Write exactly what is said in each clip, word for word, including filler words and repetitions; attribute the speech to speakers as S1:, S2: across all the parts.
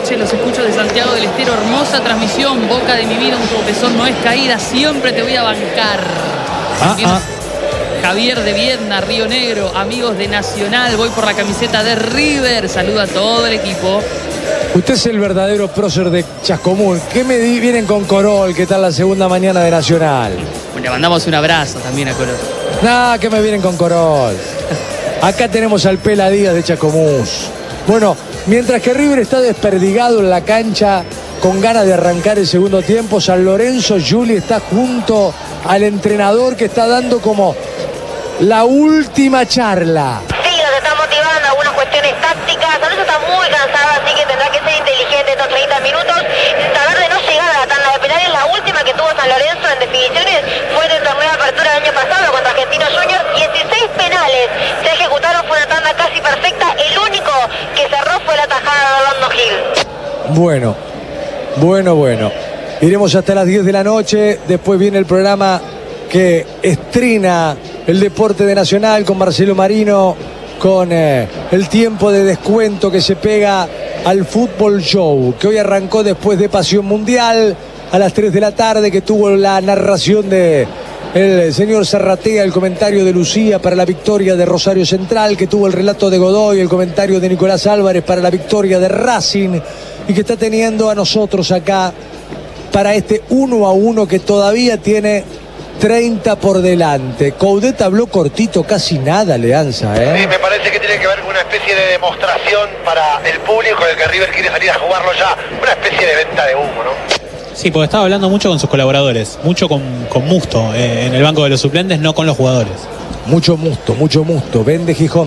S1: noches, los escucho de Santiago del Estero. Hermosa transmisión, boca de mi vida, un tropezón no es caída. Siempre te voy a bancar.
S2: Ah, ah.
S1: Javier de Viedma, Río Negro, amigos de Nacional, voy por la camiseta de River. Saluda a todo el equipo.
S2: Usted es el verdadero prócer de Chascomún. ¿Qué me di? Vienen con Corol? ¿Qué tal la segunda mañana de Nacional?
S1: Bueno, le mandamos un abrazo también a Corol.
S2: Nah, que me vienen con Corol. Acá tenemos al Pela Díaz de Chascomús. Bueno, mientras que River está desperdigado en la cancha con ganas de arrancar el segundo tiempo, San Lorenzo Juli está junto al entrenador que está dando como la última charla.
S3: Sí, los está motivando algunas cuestiones tácticas. San Lorenzo está muy cansado, así que tendrá que ser inteligente estos treinta minutos. Tratar de no llegar a la tanda de penales. La última que tuvo San Lorenzo en definiciones fue del torneo de apertura del año pasado contra Argentinos Juniors. dieciséis penales se ejecutaron, fue una tanda casi perfecta. El único que cerró fue la tajada de Orlando Gil.
S2: Bueno, bueno, bueno. Iremos hasta las diez de la noche. Después viene el programa que estrena el deporte de Nacional con Marcelo Marino, con eh, el tiempo de descuento que se pega al Fútbol Show, que hoy arrancó después de Pasión Mundial a las tres de la tarde, que tuvo la narración de el señor Zarratea, el comentario de Lucía para la victoria de Rosario Central, que tuvo el relato de Godoy, el comentario de Nicolás Álvarez para la victoria de Racing, y que está teniendo a nosotros acá para este uno a uno que todavía tiene treinta por delante. Coudet habló cortito, casi nada, Leanza, ¿eh?
S4: Sí, me parece que tiene que ver con una especie de demostración para el público de que River quiere salir a jugarlo ya. Una especie de venta de humo, ¿no?
S5: Sí, porque estaba hablando mucho con sus colaboradores, mucho con, con Musto eh, en el banco de los suplentes, no con los jugadores.
S2: Mucho Musto, mucho Musto. Vende Gijón.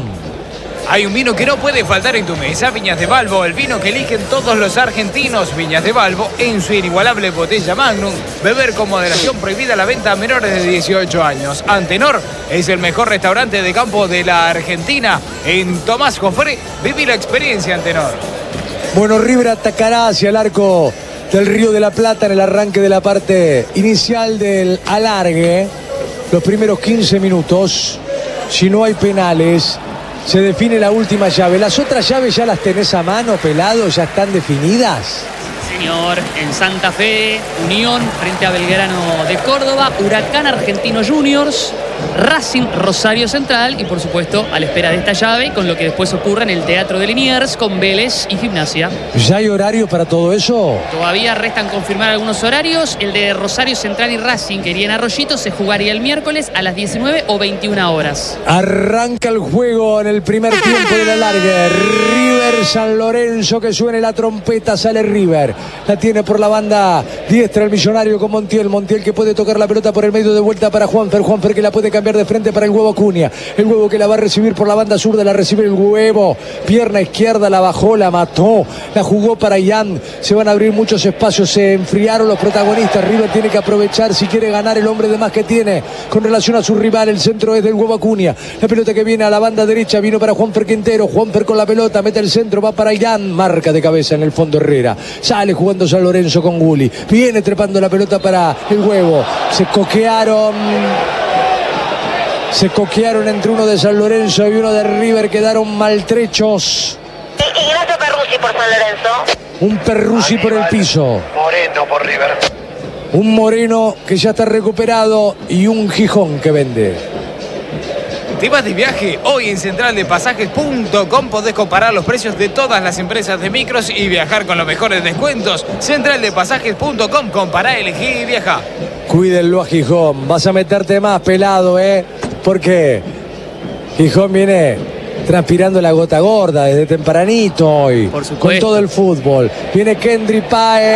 S6: Hay un vino que no puede faltar en tu mesa, Viñas de Balbo, el vino que eligen todos los argentinos. Viñas de Balbo, en su inigualable botella Magnum. Beber con moderación, prohibida la venta a menores de dieciocho años. Antenor es el mejor restaurante de campo de la Argentina. En Tomás Jofré, viví la experiencia, Antenor.
S2: Bueno, River atacará hacia el arco del Río de la Plata en el arranque de la parte inicial del alargue. Los primeros quince minutos, si no hay penales, se define la última llave. ¿Las otras llaves ya las tenés a mano, Pelado? ¿Ya están definidas?
S1: Señor, en Santa Fe, Unión frente a Belgrano de Córdoba, Huracán Argentino Juniors, Racing Rosario Central y por supuesto a la espera de esta llave con lo que después ocurre en el Teatro de Liniers con Vélez y Gimnasia.
S2: ¿Ya hay horario para todo eso?
S1: Todavía restan confirmar algunos horarios. El de Rosario Central y Racing, que iría en Arroyito, se jugaría el miércoles a las diecinueve o veintiuna horas.
S2: Arranca el juego en el primer tiempo de la larga. River San Lorenzo, que suene la trompeta, sale River. La tiene por la banda diestra el millonario con Montiel. Montiel que puede tocar la pelota por el medio de vuelta para Juanfer. Juanfer que la puede cambiar de frente para el Huevo Acuña. El Huevo que la va a recibir por la banda zurda, la recibe el Huevo. Pierna izquierda, la bajó, la mató. La jugó para Ian. Se van a abrir muchos espacios. Se enfriaron los protagonistas. River tiene que aprovechar si quiere ganar el hombre de más que tiene con relación a su rival. El centro es del Huevo Acuña. La pelota que viene a la banda derecha vino para Juanfer Quintero. Juanfer con la pelota, mete el centro, va para Ian. Marca de cabeza en el fondo Herrera. Sale jugando San Lorenzo con Gulli. Viene trepando la pelota para el Huevo. Se coquearon. Se coquearon entre uno de San Lorenzo y uno de River. Quedaron maltrechos.
S3: Ignacio Perruzzi por San Lorenzo.
S2: Un Perruzzi por el piso.
S4: Moreno por River.
S2: Un Moreno que ya está recuperado y un Gijón que vende.
S6: ¿Te vas de viaje? Hoy en central de pasajes punto com podés comparar los precios de todas las empresas de micros y viajar con los mejores descuentos. central de pasajes punto com, compará, elegí y viaja. Cuídenlo
S2: a Gijón. Vas a meterte más, Pelado, ¿eh? Porque Gijón viene transpirando la gota gorda desde tempranito hoy.
S1: Por supuesto.
S2: Con todo el fútbol. Viene Kendry Páez.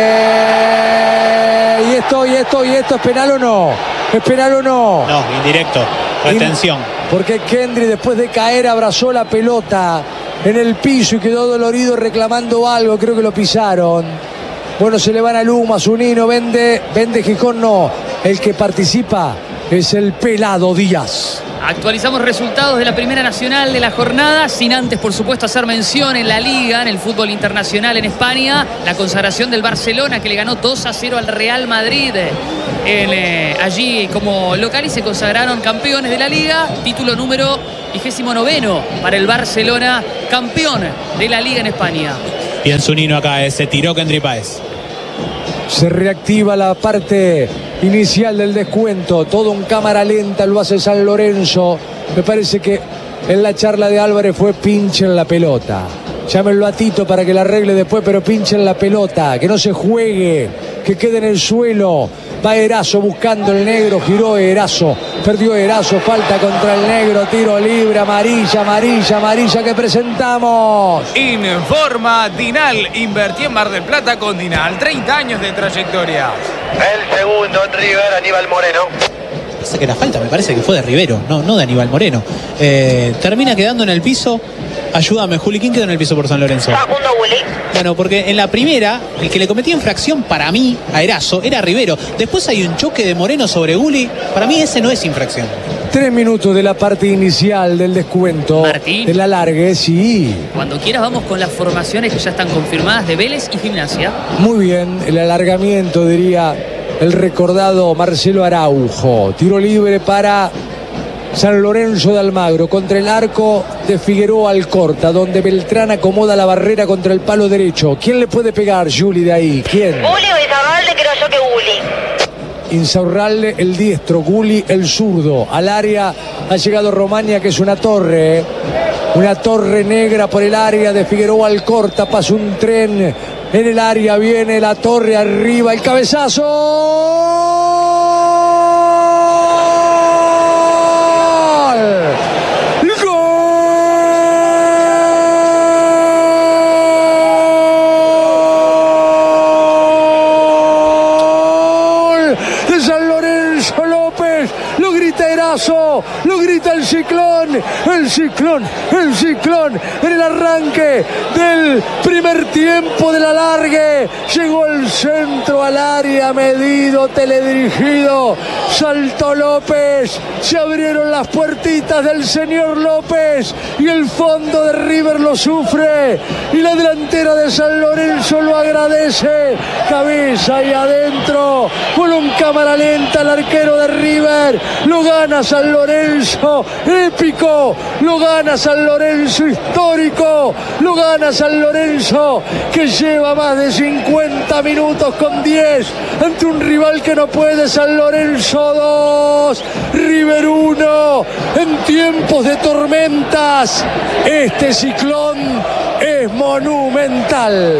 S2: Y esto, y esto, y esto, ¿es penal o no? ¿Es penal o no?
S5: No, indirecto. Retención.
S2: Porque Kendry, después de caer, abrazó la pelota en el piso y quedó dolorido reclamando algo. Creo que lo pisaron. Bueno, se le van a Luma, Zunino, vende, vende Gijón, no. El que participa es el Pelado Díaz.
S1: Actualizamos resultados de la Primera Nacional de la jornada, sin antes, por supuesto, hacer mención en la Liga, en el fútbol internacional en España, la consagración del Barcelona, que le ganó dos a cero al Real Madrid en, eh, allí como local, y se consagraron campeones de la Liga, título número vigésimo noveno para el Barcelona, campeón de la Liga en España.
S5: Bien Zunino acá, eh, se tiró Kendry Páez.
S2: Se reactiva la parte inicial del descuento. Todo en cámara lenta lo hace San Lorenzo. Me parece que en la charla de Álvarez fue pinchen la pelota. Llámenlo a Tito para que la arregle después, pero pinchen la pelota. Que no se juegue, que quede en el suelo. Va Erazo buscando el negro, giró Erazo, perdió Erazo, falta contra el negro, tiro libre, amarilla, amarilla, amarilla que presentamos.
S6: Informa Dinal, invertí en Mar del Plata con Dinal, treinta años de trayectoria.
S4: El segundo en River, Aníbal Moreno.
S5: Parece que la falta, me parece que fue de Rivero, no, no de Aníbal Moreno. Eh, termina quedando en el piso. Ayúdame, Juli, ¿quién quedó en el piso por San Lorenzo?
S3: Facundo Willy.
S5: Bueno, porque en la primera, el que le cometía infracción para mí, a Erazo, era Rivero. Después hay un choque de Moreno sobre Gulli. Para mí ese no es infracción.
S2: Tres minutos de la parte inicial del descuento.
S1: Martín.
S2: De la largue, sí.
S1: Cuando quieras vamos con las formaciones que ya están confirmadas de Vélez y Gimnasia.
S2: Muy bien, el alargamiento, diría el recordado Marcelo Araujo. Tiro libre para San Lorenzo de Almagro contra el arco de Figueroa Alcorta, donde Beltrán acomoda la barrera contra el palo derecho. ¿Quién le puede pegar, Juli, de ahí? ¿Quién?
S3: Gulli o Izarralde, creo yo que Gulli.
S2: Insaurralde, el diestro, Gulli, el zurdo. Al área ha llegado Romaña, que es una torre, ¿eh? Una torre negra por el área de Figueroa Alcorta. Pasa un tren en el área, viene la torre arriba, el cabezazo. Lo grita el Ciclón, el Ciclón, el Ciclón en el arranque del primer tiempo de la largue. Llegó el centro al área, medido, teledirigido. Saltó López, se abrieron las puertitas del señor López y el fondo de River lo sufre y la delantera de San Lorenzo lo agradece. Cabeza y adentro, con un cámara lenta el arquero de River. Lo gana San Lorenzo, épico, lo gana San Lorenzo, histórico, lo gana San Lorenzo, que lleva más de cincuenta minutos con diez ante un rival que no puede. San Lorenzo dos, River uno, en tiempos de tormentas, este Ciclón es monumental.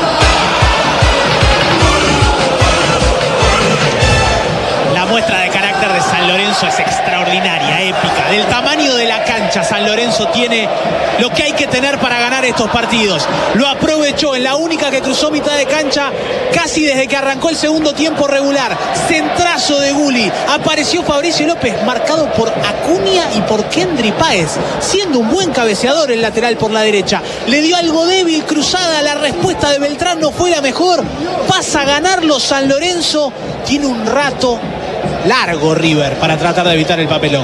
S5: La muestra de carácter de San Lorenzo es extraordinaria, épica. Del tamaño de la cancha, San Lorenzo tiene lo que hay que tener para ganar estos partidos. Lo aprovechó en la única que cruzó mitad de cancha casi desde que arrancó el segundo tiempo regular. Centrazo de Gulli. Apareció Fabricio López, marcado por Acuña y por Kendry Páez, siendo un buen cabeceador el lateral por la derecha. Le dio algo débil, cruzada. La respuesta de Beltrán no fue la mejor. Pasa a ganarlo San Lorenzo. Tiene un rato largo River para tratar de evitar el papelón.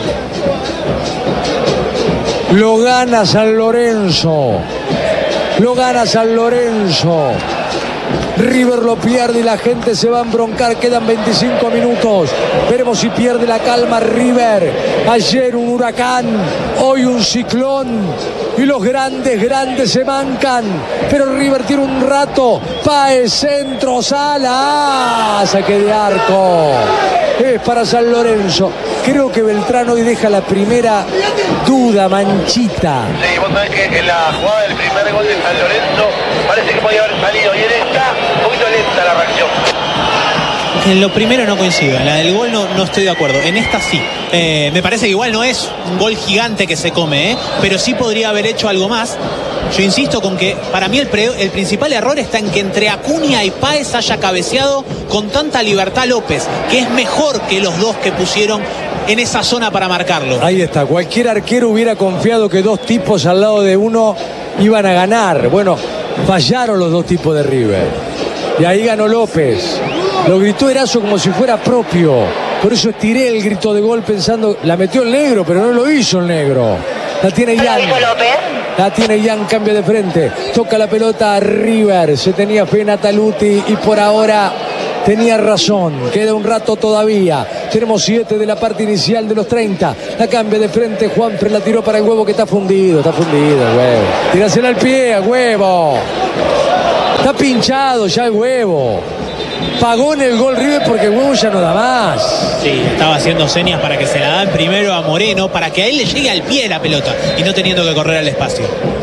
S2: Lo gana San Lorenzo. Lo gana San Lorenzo. River lo pierde y la gente se va a embroncar. Quedan veinticinco minutos. Veremos si pierde la calma River. Ayer un huracán, hoy un ciclón. Y los grandes, grandes se mancan. Pero River tiene un rato. Páez, centro, Sala. Saque de arco. Es para San Lorenzo. Creo que Beltrán hoy deja la primera duda, manchita.
S4: Sí, vos sabés que en la jugada del primer gol de San Lorenzo parece que podía haber salido. Y en esta, un poquito lenta la reacción.
S5: En lo primero no coincido, en la del gol no, no estoy de acuerdo, en esta sí. Eh, me parece que igual no es un gol gigante que se come, ¿eh? Pero sí podría haber hecho algo más. Yo insisto con que para mí el, pre, el principal error está en que entre Acuña y Páez haya cabeceado con tanta libertad López, que es mejor que los dos que pusieron en esa zona para marcarlo.
S2: Ahí está, cualquier arquero hubiera confiado que dos tipos al lado de uno iban a ganar. Bueno, fallaron los dos tipos de River. Y ahí ganó López. Lo gritó Erazo como si fuera propio. Por eso estiré el grito de gol pensando, la metió el negro, pero no lo hizo el negro. La tiene Ian. La tiene Ian, cambio de frente. Toca la pelota a River. Se tenía fe en Ataluti y por ahora tenía razón. Queda un rato todavía. Tenemos siete de la parte inicial de los treinta. La cambia de frente. Juanfre la tiró para el huevo que está fundido. Está fundido, huevo. Tírasela al pie, a huevo. Está pinchado ya el Huevo. Pagó en el gol River porque el Huevo ya no da más.
S5: Sí, estaba haciendo señas para que se la dan primero a Moreno, para que a él le llegue al pie la pelota y no teniendo que correr al espacio.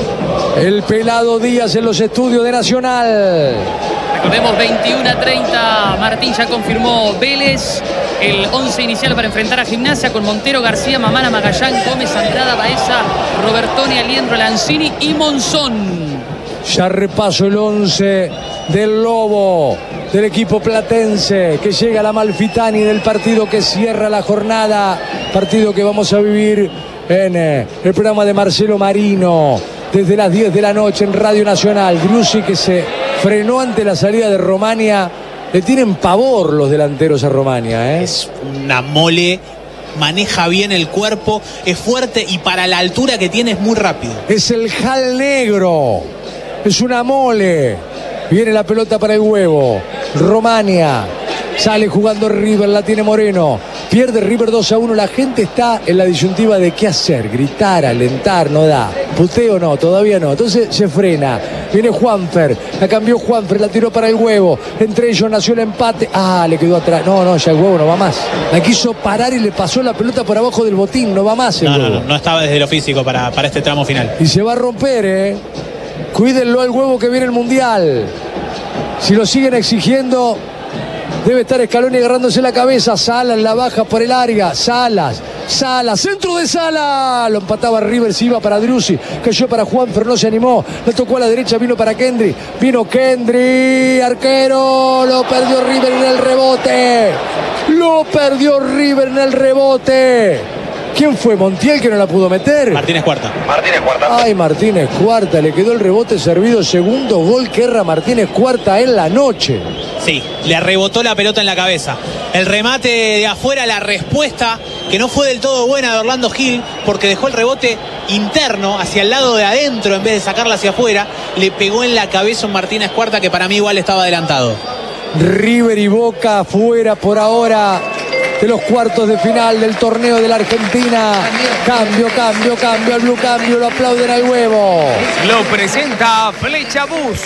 S2: El pelado Díaz en los estudios de Nacional.
S1: Recordemos, veintiuno a treinta. Martín ya confirmó Vélez. El once inicial para enfrentar a Gimnasia con Montero, García, Mamana, Magallán, Gómez, Andrada, Baeza, Robertoni, Aliendro, Lanzini y Monzón.
S2: Ya repaso el once del Lobo, del equipo platense, que llega a la Amalfitani del partido que cierra la jornada. Partido que vamos a vivir en eh, el programa de Marcelo Marino desde las diez de la noche en Radio Nacional. Driussi, que se frenó ante la salida de Romania. Le tienen pavor los delanteros a Romania, ¿eh?
S5: Es una mole, maneja bien el cuerpo, es fuerte y para la altura que tiene es muy rápido.
S2: Es el Jal Negro, es una mole. Viene la pelota para el Huevo. Romania. Sale jugando River, la tiene Moreno. Pierde River dos a uno. La gente está en la disyuntiva de qué hacer. Gritar, alentar, no da. Puteo no, todavía no. Entonces se frena. Viene Juanfer. La cambió Juanfer, la tiró para el Huevo. Entre ellos nació el empate. Ah, le quedó atrás. No, no, ya el Huevo no va más. La quiso parar y le pasó la pelota por abajo del botín. No va más el
S5: no,
S2: Huevo.
S5: No, no, no estaba desde lo físico para, para este tramo final.
S2: Y se va a romper, ¿eh? Cuídenlo al Huevo que viene el Mundial. Si lo siguen exigiendo, debe estar Scaloni agarrándose la cabeza. Salas la baja por el área. Salas, Salas, centro de Salas. Lo empataba River, se iba para Driussi. Cayó para Juanfer, no se animó. Le tocó a la derecha, vino para Kendry. Vino Kendry, arquero. Lo perdió River en el rebote. Lo perdió River en el rebote. ¿Quién fue? ¿Montiel que no la pudo meter?
S5: Martínez Cuarta.
S4: Martínez Cuarta.
S2: Ay, Martínez Cuarta, le quedó el rebote servido. Segundo gol que erra Martínez Cuarta en la noche.
S5: Sí, le rebotó la pelota en la cabeza. El remate de afuera, la respuesta que no fue del todo buena de Orlando Gil, porque dejó el rebote interno hacia el lado de adentro en vez de sacarla hacia afuera. Le pegó en la cabeza un Martínez Cuarta que para mí igual estaba adelantado.
S2: River y Boca fuera por ahora de los cuartos de final del torneo de la Argentina. Cambio, cambio, cambio, al Blue Cambio, lo aplauden al Huevo.
S6: Lo presenta Flecha Bus.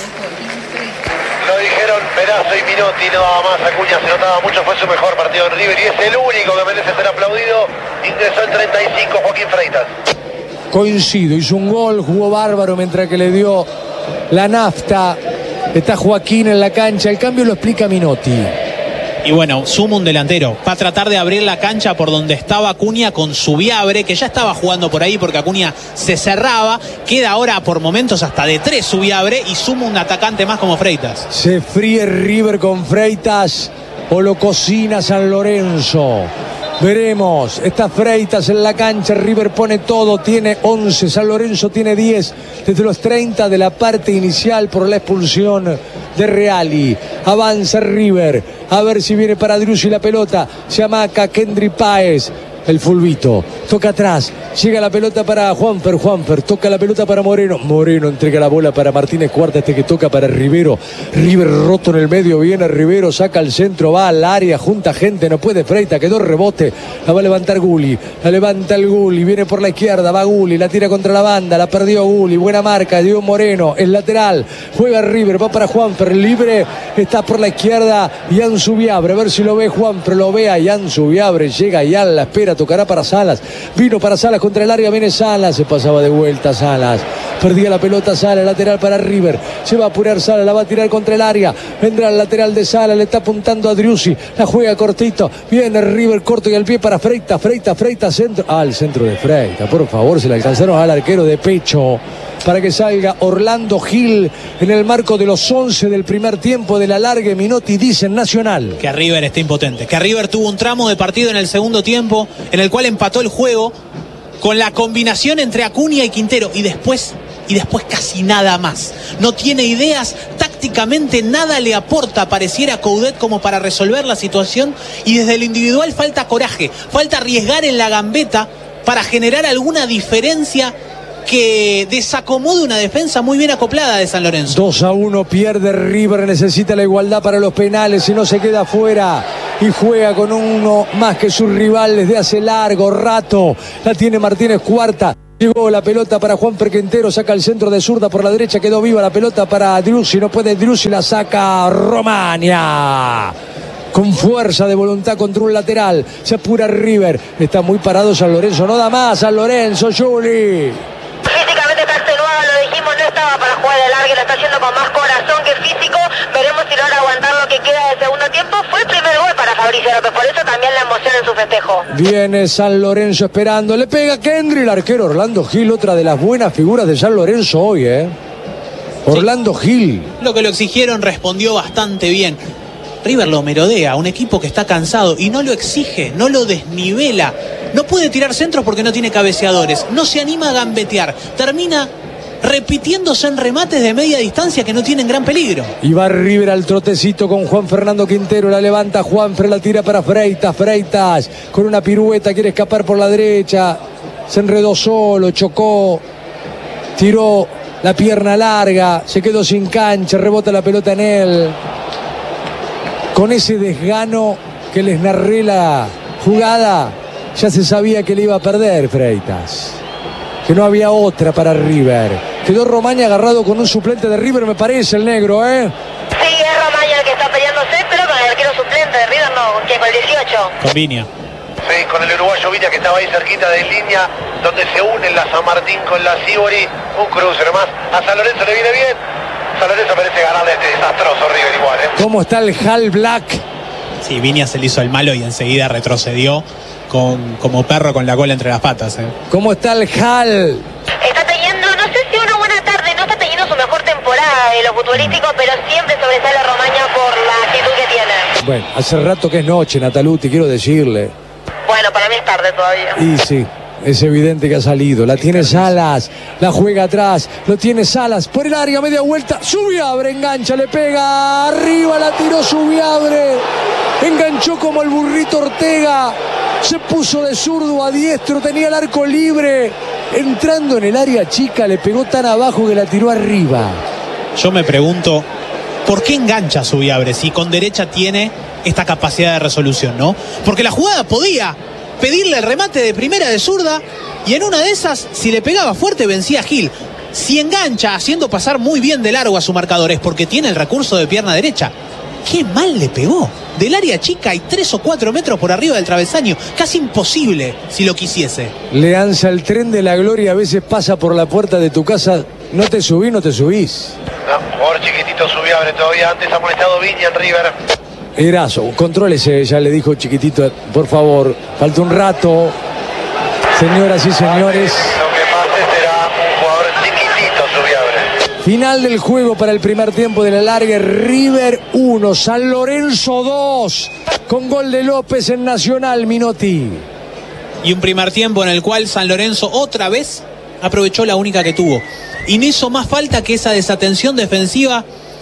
S4: Lo dijeron Perazo y Minotti, nada más. Acuña se notaba mucho, fue su mejor partido en River y es el único que merece ser aplaudido. Ingresó el treinta y cinco Joaquín Freitas.
S2: Coincido, hizo un gol, jugó bárbaro mientras que le dio la nafta. Está Joaquín en la cancha, el cambio lo explica Minotti.
S5: Y bueno, suma un delantero. Va a tratar de abrir la cancha por donde estaba Acuña con Subiabre, que ya estaba jugando por ahí porque Acuña se cerraba. Queda ahora por momentos hasta de tres Subiabre y suma un atacante más como Freitas.
S2: Se fríe River con Freitas o lo cocina San Lorenzo. Veremos, está Freitas en la cancha, River pone todo, tiene once, San Lorenzo tiene diez, desde los treinta de la parte inicial por la expulsión de Reali. Avanza River, a ver si viene para Driussi la pelota, se amaca Kendry Páez. El fulbito, toca atrás, llega la pelota para Juanfer, Juanfer, toca la pelota para Moreno, Moreno entrega la bola para Martínez Cuarta, este que toca para Rivero, River roto en el medio, viene Rivero, saca el centro, va al área, junta gente, no puede Freitas, quedó rebote, la va a levantar Gulli, la levanta el Gulli, viene por la izquierda, va Gulli, la tira contra la banda, la perdió Gulli, buena marca, dio Moreno, es lateral, juega River, va para Juanfer, libre, está por la izquierda, Ian Subiabre, a ver si lo ve Juanfer, lo ve a Ian Subiabre, llega Ian, la espera, tocará para Salas, vino para Salas contra el área, viene Salas, se pasaba de vuelta Salas, perdía la pelota Salas, lateral para River, se va a apurar Salas, la va a tirar contra el área, vendrá el lateral de Salas, le está apuntando a Driussi, la juega cortito, viene River corto y al pie para Freitas, Freitas, Freitas, centro, ah, el centro de Freitas, por favor, se le alcanzaron al arquero de pecho, para que salga Orlando Gil en el marco de los once del primer tiempo de la larga. Minotti dice en Nacional
S5: que River está impotente, que River tuvo un tramo de partido en el segundo tiempo en el cual empató el juego con la combinación entre Acuña y Quintero y después y después casi nada más. No tiene ideas, tácticamente nada le aporta, pareciera Coudet como para resolver la situación, y desde lo individual falta coraje, falta arriesgar en la gambeta para generar alguna diferencia que desacomode una defensa muy bien acoplada de San Lorenzo.
S2: dos a uno pierde River, necesita la igualdad para los penales, si no se queda fuera y juega con uno más que sus rivales de hace largo rato. La tiene Martínez Cuarta. Llegó la pelota para Juan Quintero, saca el centro de zurda por la derecha, quedó viva la pelota para Driussi, no puede Driussi, la saca Romaña. Con fuerza de voluntad contra un lateral, se apura River, está muy parado San Lorenzo, no da más San Lorenzo, Juli.
S3: Físicamente está extenuado, lo dijimos, no estaba para jugar de largue, lo está haciendo con más corazón que físico. Veremos si logra aguantar lo que queda del segundo tiempo. Fue el primer gol para Fabricio López, por eso también la emoción en su festejo.
S2: Viene San Lorenzo esperando, le pega Kendry, el arquero Orlando Gil, otra de las buenas figuras de San Lorenzo hoy, ¿eh? Orlando sí. Gil.
S5: Lo que lo exigieron respondió bastante bien. River lo merodea, un equipo que está cansado y no lo exige, no lo desnivela. No puede tirar centros porque no tiene cabeceadores, no se anima a gambetear, termina repitiéndose en remates de media distancia que no tienen gran peligro.
S2: Y va River al trotecito con Juan Fernando Quintero, la levanta Juanfer, la tira para Freitas, Freitas con una pirueta quiere escapar por la derecha, se enredó solo, chocó, tiró la pierna larga, se quedó sin cancha, rebota la pelota en él. Con ese desgano que les narré la jugada, ya se sabía que le iba a perder Freitas, que no había otra para River. Quedó Romaña agarrado con un suplente de River, me parece, el negro, ¿eh?
S3: Sí, es Romaña el que está peleándose, pero con el arquero suplente de River no, ¿con quién? Con el dieciocho.
S5: Con Viña.
S4: Sí, con el uruguayo Viña que estaba ahí cerquita de línea, donde se unen la San Martín con la Sibori. Un cruce nomás. A San Lorenzo le viene bien. San Lorenzo parece ganarle a este desastroso River igual, ¿eh?
S2: ¿Cómo está el Hal Black?
S5: Sí, Viña se le hizo el malo y enseguida retrocedió con, como perro con la cola entre las patas, ¿eh?
S2: ¿Cómo está el Hal?
S3: Está teniendo, no sé si una buena tarde, no está teniendo su mejor temporada de lo futbolístico, pero siempre sobresale Romaña por la actitud que tiene.
S2: Bueno, hace rato que es noche, Nataluti, quiero decirle.
S3: Bueno, para mí es tarde todavía.
S2: Y sí, es evidente que ha salido. La tiene Salas, la juega atrás, lo tiene Salas por el área, media vuelta. Subiabre engancha, le pega arriba, la tiró Subiabre. Enganchó como el burrito Ortega. Se puso de zurdo a diestro, tenía el arco libre. Entrando en el área chica, le pegó tan abajo que la tiró arriba.
S5: Yo me pregunto, ¿por qué engancha Subiabre si con derecha tiene esta capacidad de resolución, no? Porque la jugada podía pedirle el remate de primera de zurda y en una de esas, si le pegaba fuerte, vencía a Gil. Si engancha haciendo pasar muy bien de largo a su marcador es porque tiene el recurso de pierna derecha. ¡Qué mal le pegó! Del área chica y tres o cuatro metros por arriba del travesaño. Casi imposible si lo quisiese.
S2: Le ansa el tren de la gloria, a veces pasa por la puerta de tu casa. No te subís, no te subís.
S4: No, jugador chiquitito Subiabre todavía. Antes ha molestado Viña en River.
S2: Erazo, contrólese, ya le dijo chiquitito, por favor, falta un rato. Señoras y señores.
S4: Lo que pase será un jugador chiquitito Subiabre.
S2: Final del juego para el primer tiempo de la larga. River uno, San Lorenzo dos, con gol de López en Nacional, Minotti.
S5: Y un primer tiempo en el cual San Lorenzo otra vez aprovechó la única que tuvo. Y no hizo más falta que esa desatención defensiva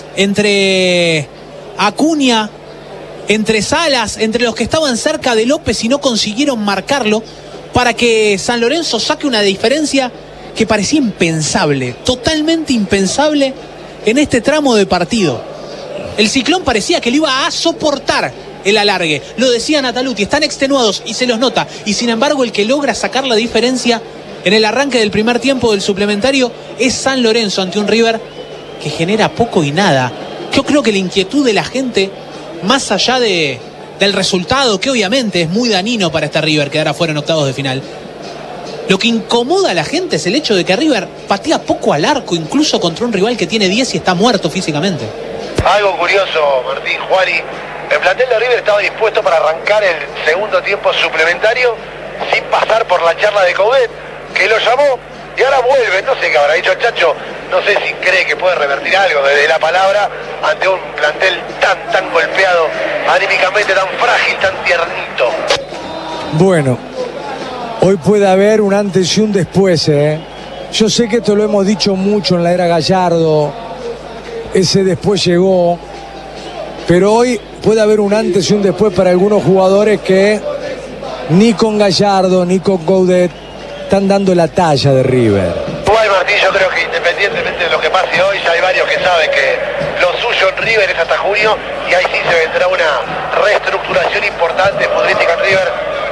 S5: entre Acuña, entre Salas, entre los que estaban cerca de López y no consiguieron marcarlo para que San Lorenzo saque una diferencia que parecía impensable, totalmente impensable en este tramo de partido. El Ciclón parecía que lo iba a soportar el alargue. Lo decía Nataluti, están extenuados y se los nota. Y sin embargo el que logra sacar la diferencia en el arranque del primer tiempo del suplementario es San Lorenzo ante un River que genera poco y nada. Yo creo que la inquietud de la gente, más allá de, del resultado, que obviamente es muy dañino para este River quedar afuera en octavos de final, lo que incomoda a la gente es el hecho de que River patea poco al arco, incluso contra un rival que tiene diez y está muerto físicamente.
S4: Algo curioso, Martín, Juani. El plantel de River estaba dispuesto para arrancar el segundo tiempo suplementario sin pasar por la charla de Coudet, que lo llamó y ahora vuelve. No sé qué habrá dicho el Chacho. No sé si cree que puede revertir algo desde la palabra ante un plantel tan, tan golpeado, anímicamente tan frágil, tan tiernito.
S2: Bueno, hoy puede haber un antes y un después, ¿eh? Yo sé que esto lo hemos dicho mucho en la era Gallardo. Ese después llegó. Pero hoy puede haber un antes y un después para algunos jugadores que ni con Gallardo ni con Coudet están dando la talla de River.
S4: Igual, Martín, yo creo que independientemente de lo que pase hoy, ya hay varios que saben que lo suyo en River es hasta junio y ahí sí se vendrá una reestructuración importante futbolística en River.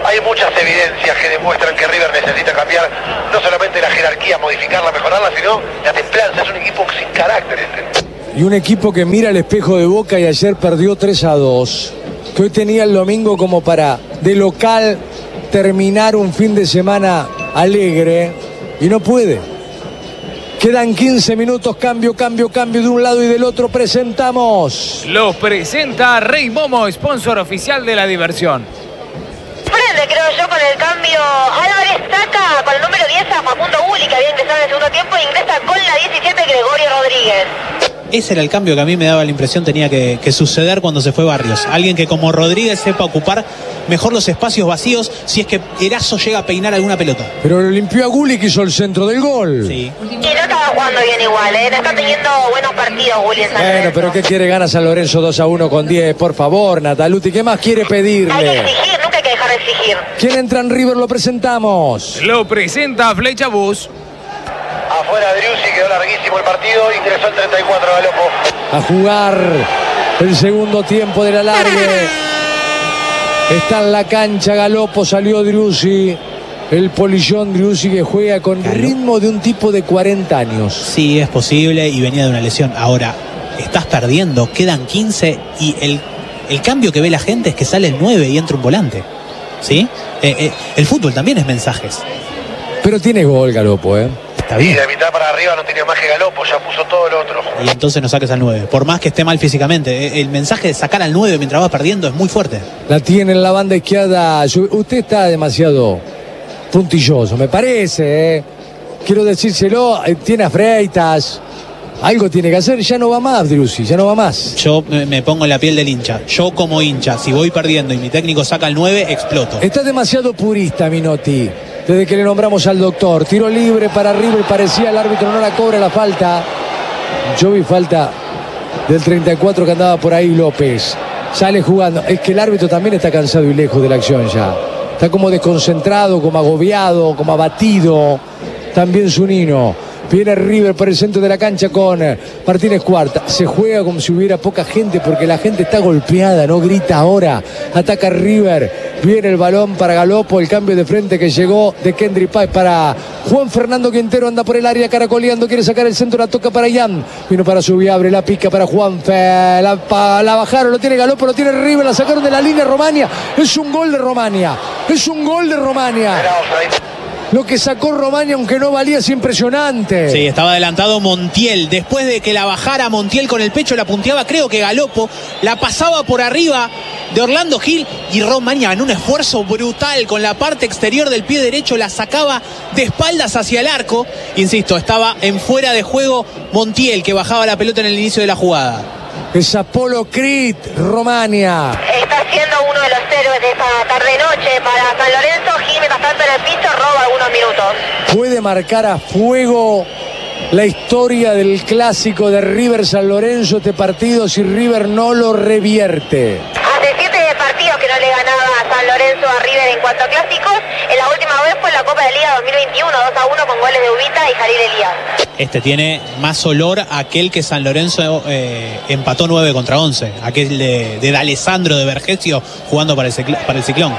S4: hay muchas evidencias que demuestran que River necesita cambiar no solamente la jerarquía, modificarla, mejorarla, sino la templanza. Es un equipo sin carácter este.
S2: Y un equipo que mira el espejo de Boca y ayer perdió tres a dos. Que hoy tenía el domingo como para, de local, terminar un fin de semana alegre. Y no puede. Quedan quince minutos, cambio, cambio, cambio de un lado y del otro. Presentamos.
S6: Los presenta Rey Momo, sponsor oficial de la diversión.
S3: Prende, creo yo, con el cambio. Álvarez saca con el número diez a Facundo Gulli, que había ingresado en el segundo tiempo, e ingresa con la diecisiete Gregorio Rodríguez.
S5: Ese era el cambio que a mí me daba la impresión tenía que, que suceder cuando se fue Barrios. Alguien que como Rodríguez sepa ocupar mejor los espacios vacíos si es que Erazo llega a peinar alguna pelota.
S2: Pero lo limpió a Gulli, que hizo el centro del gol.
S5: Sí.
S3: Y no estaba jugando bien igual, ¿eh? No está teniendo buenos partidos Gulli en San
S2: Bueno,
S3: Lorenzo.
S2: pero ¿qué quiere? Gana San Lorenzo dos a uno con diez. Por favor, Nataluti, ¿qué más quiere
S3: Hay que
S2: pedirle?
S3: exigir, nunca hay que dejar de exigir.
S2: ¿Quién entra en River? Lo presentamos.
S6: Lo presenta Flecha Bus.
S4: Afuera Driussi, quedó larguísimo el partido, ingresó el treinta y cuatro Galopo.
S2: A jugar el segundo tiempo de la largue. Está en la cancha Galopo, salió Driussi. El polillón Driussi que juega con
S5: Claro.
S2: ritmo de un tipo de cuarenta años.
S5: Sí, es posible y venía de una lesión. Ahora, estás perdiendo, quedan quince y el, el cambio que ve la gente es que sale el nueve y entra un volante. ¿Sí? Eh, eh, el fútbol también es mensajes.
S2: Pero tiene gol Galopo, ¿eh?
S5: Está
S4: Y
S5: bien.
S4: de mitad para arriba no tenía más que Galopo, ya puso todo lo otro.
S5: Y entonces no saques al nueve. Por más que esté mal físicamente, el mensaje de sacar al nueve mientras vas perdiendo es muy fuerte.
S2: La tiene en la banda izquierda. Usted está demasiado puntilloso, me parece, ¿eh? Quiero decírselo, tiene a Freitas. Algo tiene que hacer, ya no va más Driussi, ya no va más.
S5: Yo me pongo en la piel del hincha. Yo como hincha, si voy perdiendo y mi técnico saca el nueve, exploto.
S2: Está demasiado purista Minotti. Desde que le nombramos al doctor. Tiro libre para River, parecía el árbitro no la cobra la falta. Yo vi falta del treinta y cuatro que andaba por ahí López. Sale jugando. Es que el árbitro también está cansado y lejos de la acción ya. Está como desconcentrado, como agobiado, como abatido. También Zunino. Viene River por el centro de la cancha con Martínez Cuarta. Se juega como si hubiera poca gente porque la gente está golpeada, no grita ahora. Ataca River. Viene el balón para Galopo. El cambio de frente que llegó de Kendry Páez para Juan Fernando Quintero. Anda por el área caracoleando. Quiere sacar el centro. La toca para Ian. Vino para Subiabre. La pica para Juanfe. La, pa, la bajaron. Lo tiene Galopo. Lo tiene River. La sacaron de la línea Romania. Es un gol de Romania. Es un gol de Romania.
S4: Era offside.
S2: Lo que sacó Romania, aunque no valía, es impresionante.
S5: Sí, estaba adelantado Montiel. Después de que la bajara Montiel con el pecho, la punteaba, creo que Galopo, la pasaba por arriba de Orlando Gil y Romania en un esfuerzo brutal con la parte exterior del pie derecho, la sacaba de espaldas hacia el arco. Insisto, estaba en fuera de juego Montiel, que bajaba la pelota en el inicio de la jugada.
S2: Es Apolo Crit, Romania.
S3: Está siendo uno de los héroes de esta tarde-noche para San Lorenzo. Gil, mientras tanto en el piso, roba algunos minutos.
S2: Puede marcar a fuego la historia del clásico de River San Lorenzo este partido si River no lo revierte.
S3: Hace siete partidos que no le ganaba a San Lorenzo a River en cuanto a clásicos. En la última vez fue en la Copa de Liga dos mil veintiuno, dos a uno con goles de Ubita y Jalil Elías.
S5: Este tiene más olor a aquel que San Lorenzo eh, empató nueve contra once. Aquel de, de D'Alessandro de Vergesio jugando para el, para el Ciclón.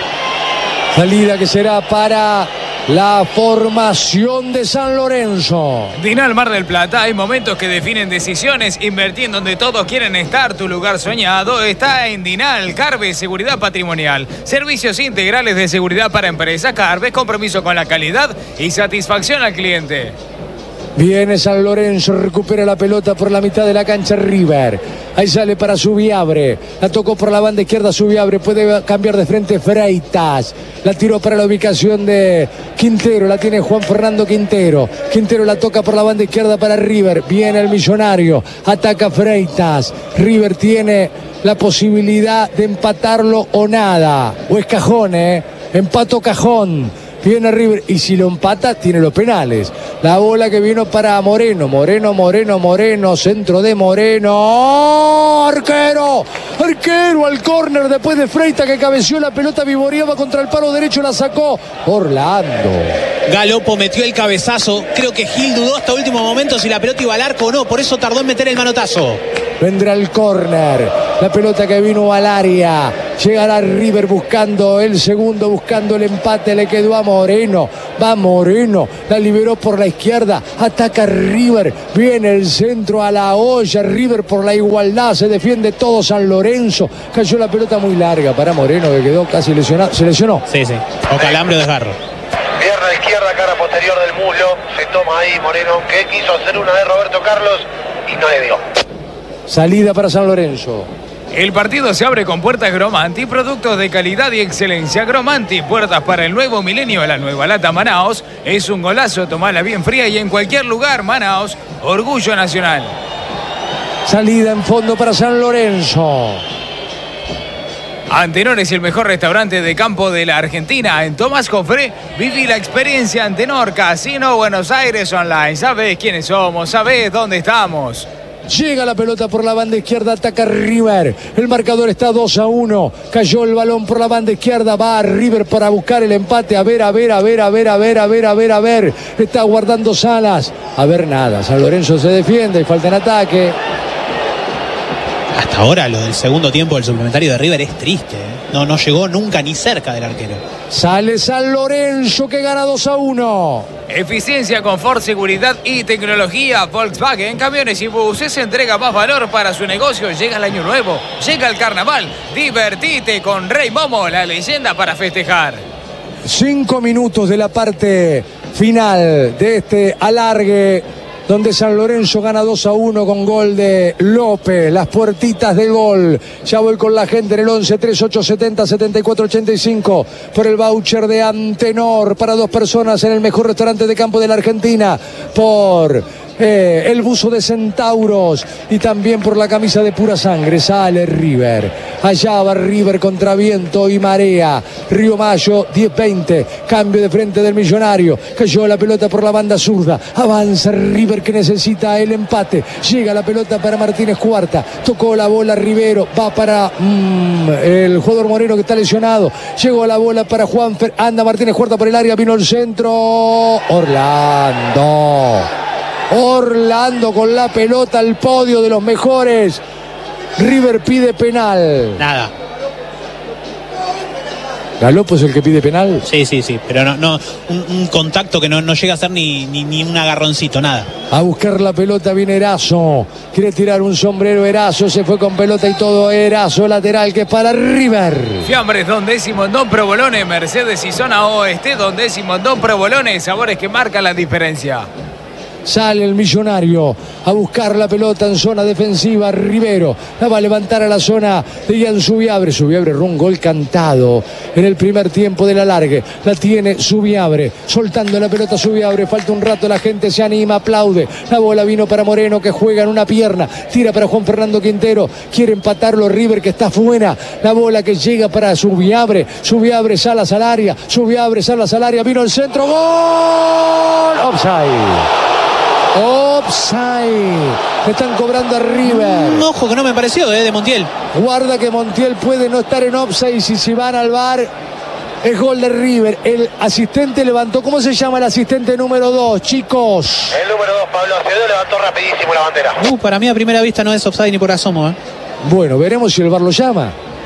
S2: Salida que será para la formación de San Lorenzo.
S6: Dinal Mar del Plata, hay momentos que definen decisiones. Invertir en donde todos quieren estar, tu lugar soñado está en Dinal. Carve, seguridad patrimonial. Servicios integrales de seguridad para empresas. Carve, compromiso con la calidad y satisfacción al cliente.
S2: Viene San Lorenzo, recupera la pelota por la mitad de la cancha River. Ahí sale para Subiabre. La tocó por la banda izquierda Subiabre. Puede cambiar de frente Freitas. La tiró para la ubicación de Quintero. La tiene Juan Fernando Quintero. Quintero la toca por la banda izquierda para River. Viene el Millonario. Ataca Freitas. River tiene la posibilidad de empatarlo o nada. O es cajón, ¿eh? Empato cajón. Viene River y si lo empata tiene los penales. La bola que vino para Moreno. Moreno, Moreno, Moreno. Centro de Moreno. Arquero. Arquero al córner después de Freitas que cabeció la pelota. Vivoreaba contra el palo derecho. La sacó Orlando.
S5: Galopo metió el cabezazo. Creo que Gil dudó hasta último momento si la pelota iba al arco o no. Por eso tardó en meter el manotazo.
S2: Vendrá el córner. La pelota que vino al área. Llegará River buscando el segundo, buscando el empate. Le quedó a Moreno. Va Moreno. La liberó por la izquierda. Ataca River. Viene el centro a la olla. River por la igualdad. Se defiende todo San Lorenzo. Cayó la pelota muy larga para Moreno, que quedó casi lesionado. ¿Se lesionó?
S5: Sí, sí. O calambre o desgarro.
S4: Pierna izquierda, cara posterior del muslo. Se toma ahí Moreno, que quiso hacer una de Roberto Carlos y no le dio.
S2: Salida para San Lorenzo.
S6: El partido se abre con puertas Gromanti, productos de calidad y excelencia. Gromanti, puertas para el nuevo milenio, la nueva lata Manaos. Es un golazo, tomala bien fría y en cualquier lugar. Manaos, orgullo nacional.
S2: Salida en fondo para San Lorenzo.
S6: Antenor es el mejor restaurante de campo de la Argentina. En Tomás Jofré, viví la experiencia Antenor, Casino Buenos Aires Online. ¿Sabés quiénes somos? ¿Sabés dónde estamos?
S2: Llega la pelota por la banda izquierda, ataca River. El marcador está dos a uno. Cayó el balón por la banda izquierda. Va a River para buscar el empate. A ver, a ver, a ver, a ver, a ver, a ver, a ver, a ver. Está guardando Salas. A ver, nada. San Lorenzo se defiende y falta en ataque.
S5: Hasta ahora lo del segundo tiempo del suplementario de River es triste, ¿eh? No, no llegó nunca ni cerca del arquero.
S2: Sale San Lorenzo que gana dos a uno.
S6: Eficiencia, confort, seguridad y tecnología. Volkswagen, camiones y buses, entrega más valor para su negocio. Llega el año nuevo, llega el carnaval. Divertite con Rey Momo, la leyenda para festejar.
S2: Cinco minutos de la parte final de este alargue, donde San Lorenzo gana dos a uno con gol de López. Las puertitas de gol. Ya voy con la gente en el once treinta y ocho setenta setenta y cuatro ochenta y cinco por el voucher de Antenor para dos personas en el mejor restaurante de campo de la Argentina. Por eh, el buzo de Centauros y también por la camisa de Pura Sangre. Sale River. Allá va River contra viento y marea. Río Mayo, diez veinte. Cambio de frente del Millonario. Cayó la pelota por la banda zurda. Avanza River que necesita el empate. Llega la pelota para Martínez Cuarta. Tocó la bola Rivero. Va para mmm, el jugador Moreno que está lesionado. Llegó la bola para Juanfer. Anda Martínez Cuarta por el área. Vino el centro. Orlando. Orlando con la pelota al podio de los mejores. River pide penal.
S5: Nada.
S2: ¿Galopo es el que pide penal?
S5: Sí, sí, sí. Pero no, no un, un contacto que no, no llega a ser ni, ni, ni un agarroncito, nada.
S2: A buscar la pelota viene Erazo. Quiere tirar un sombrero Erazo. Se fue con pelota y todo. Erazo lateral que es para River.
S6: Fiambres Don Décimo en Don Provolone. Mercedes y zona oeste. Don Décimo en Don Provolone. Sabores que marcan la diferencia.
S2: Sale el Millonario a buscar la pelota en zona defensiva. Rivero la va a levantar a la zona de Ian Subiabre. Subiabre un gol cantado en el primer tiempo del alargue. La tiene Subiabre, soltando la pelota Subiabre. Falta un rato, la gente se anima, aplaude. La bola vino para Moreno que juega en una pierna. Tira para Juan Fernando Quintero. Quiere empatarlo River que está buena. La bola que llega para Subiabre. Subiabre, Salas al área. Subiabre, Salas al área. Vino el centro. ¡Gol! Offside. Offside. Le están cobrando a River.
S5: Un ojo que no me pareció, eh, de Montiel.
S2: Guarda que Montiel puede no estar en offside y si se van al V A R es gol de River. El asistente levantó. ¿Cómo se llama el asistente número dos, chicos?
S4: El número dos, Pablo Acevedo, levantó rapidísimo la bandera.
S5: Uh, para mí a primera vista no es offside ni por asomo, eh.
S2: Bueno, veremos si el V A R lo llama.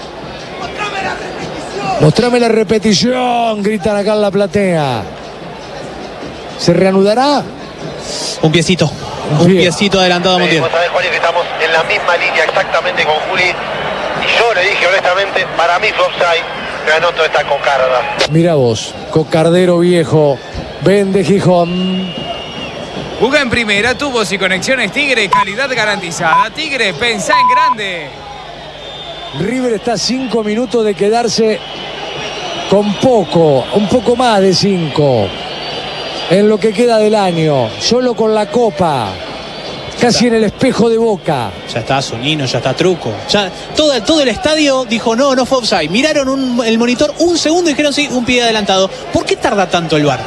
S2: Mostrame la repetición, gritan acá en la platea. ¿Se reanudará?
S5: Un piecito, un
S2: Bien.
S5: piecito adelantado a Montiel.
S4: Vos sabés, Juan, que estamos en la misma línea exactamente con Juli. Y yo le dije honestamente, para mí fue offside. Me anoto esta cocarda.
S2: Mira vos, cocardero viejo. Vende Gijón.
S6: Jugá en primera, tubos y conexiones Tigre, calidad garantizada. Tigre, pensá en grande.
S2: River está a cinco minutos de quedarse con poco, un poco más de cinco. En lo que queda del año, solo con la copa, casi en el espejo de Boca.
S5: Ya está Zunino, ya está Truco. Ya todo, todo el estadio dijo no, no fue offside. Miraron un, el monitor un segundo y dijeron sí, un pie adelantado. ¿Por qué tarda tanto el V A R?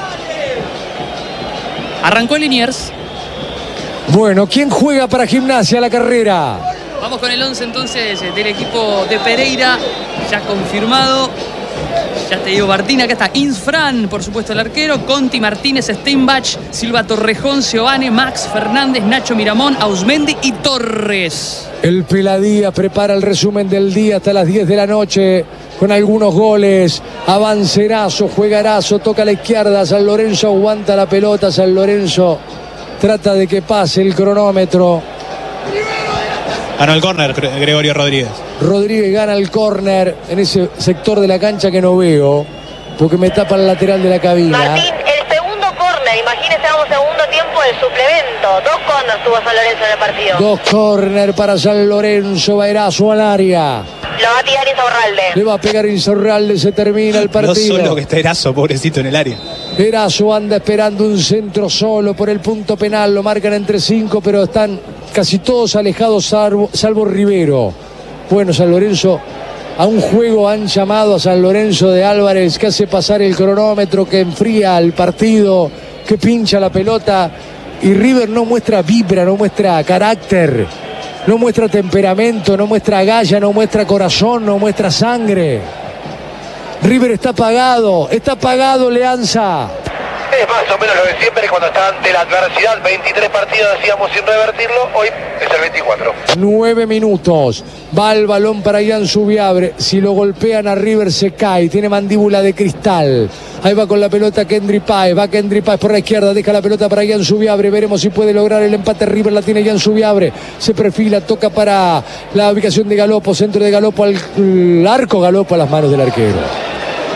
S1: Arrancó Liniers.
S2: Bueno, ¿quién juega para Gimnasia la carrera?
S1: Vamos con el once entonces del equipo de Pereira, ya confirmado. Ya te digo, Martín, acá está Insfran, por supuesto el arquero, Conti, Martínez, Steinbach, Silva Torrejón, Seoane, Max, Fernández, Nacho Miramón, Ausmendi y Torres.
S2: El Peladía prepara el resumen del día hasta las diez de la noche con algunos goles. Avancerazo, juegarazo, toca a la izquierda, San Lorenzo aguanta la pelota, San Lorenzo trata de que pase el cronómetro.
S5: Ganó el córner Gregorio Rodríguez.
S2: Rodríguez gana el córner en ese sector de la cancha que no veo, porque me tapa el lateral de la cabina.
S3: Martín, el segundo córner, imagínese, vamos segundo tiempo del suplemento. Dos córneres tuvo San Lorenzo en el partido.
S2: Dos córner para San Lorenzo, Baerazo al área.
S3: Lo va a tirar Insaurralde.
S2: Le va a pegar Insaurralde, se termina el partido.
S5: No solo que está Erazo, pobrecito, en el área.
S2: Erazo anda esperando un centro solo por el punto penal, lo marcan entre cinco, pero están casi todos alejados salvo, salvo Rivero. Bueno, San Lorenzo, a un juego han llamado a San Lorenzo de Álvarez, que hace pasar el cronómetro, que enfría el partido, que pincha la pelota, y River no muestra vibra, no muestra carácter, no muestra temperamento, no muestra galla, no muestra corazón, no muestra sangre. River está apagado, está apagado, Leanza.
S4: Es más o menos lo de siempre cuando está ante la adversidad. veintitrés partidos decíamos sin revertirlo, hoy es el veinticuatro.
S2: Nueve minutos, va el balón para Ian Subiabre. Si lo golpean a River se cae, tiene mandíbula de cristal. Ahí va con la pelota Kendry Páez, va Kendry Páez por la izquierda, deja la pelota para Ian Subiabre. Veremos si puede lograr el empate. River la tiene Ian Subiabre, se perfila, toca para la ubicación de Galopo, centro de Galopo al arco, Galopo a las manos del arquero.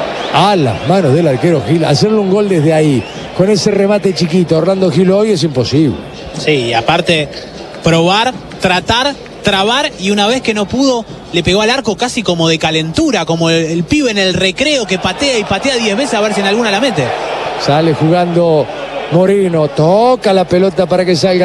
S2: A las manos del arquero Gil, hacerle un gol desde ahí, con ese remate chiquito, Orlando Gil hoy es imposible.
S5: Sí, aparte, probar, tratar, trabar, y una vez que no pudo, le pegó al arco casi como de calentura, como el, el pibe en el recreo que patea y patea diez veces a ver si en alguna la mete.
S2: Sale jugando Moreno, toca la pelota para que salga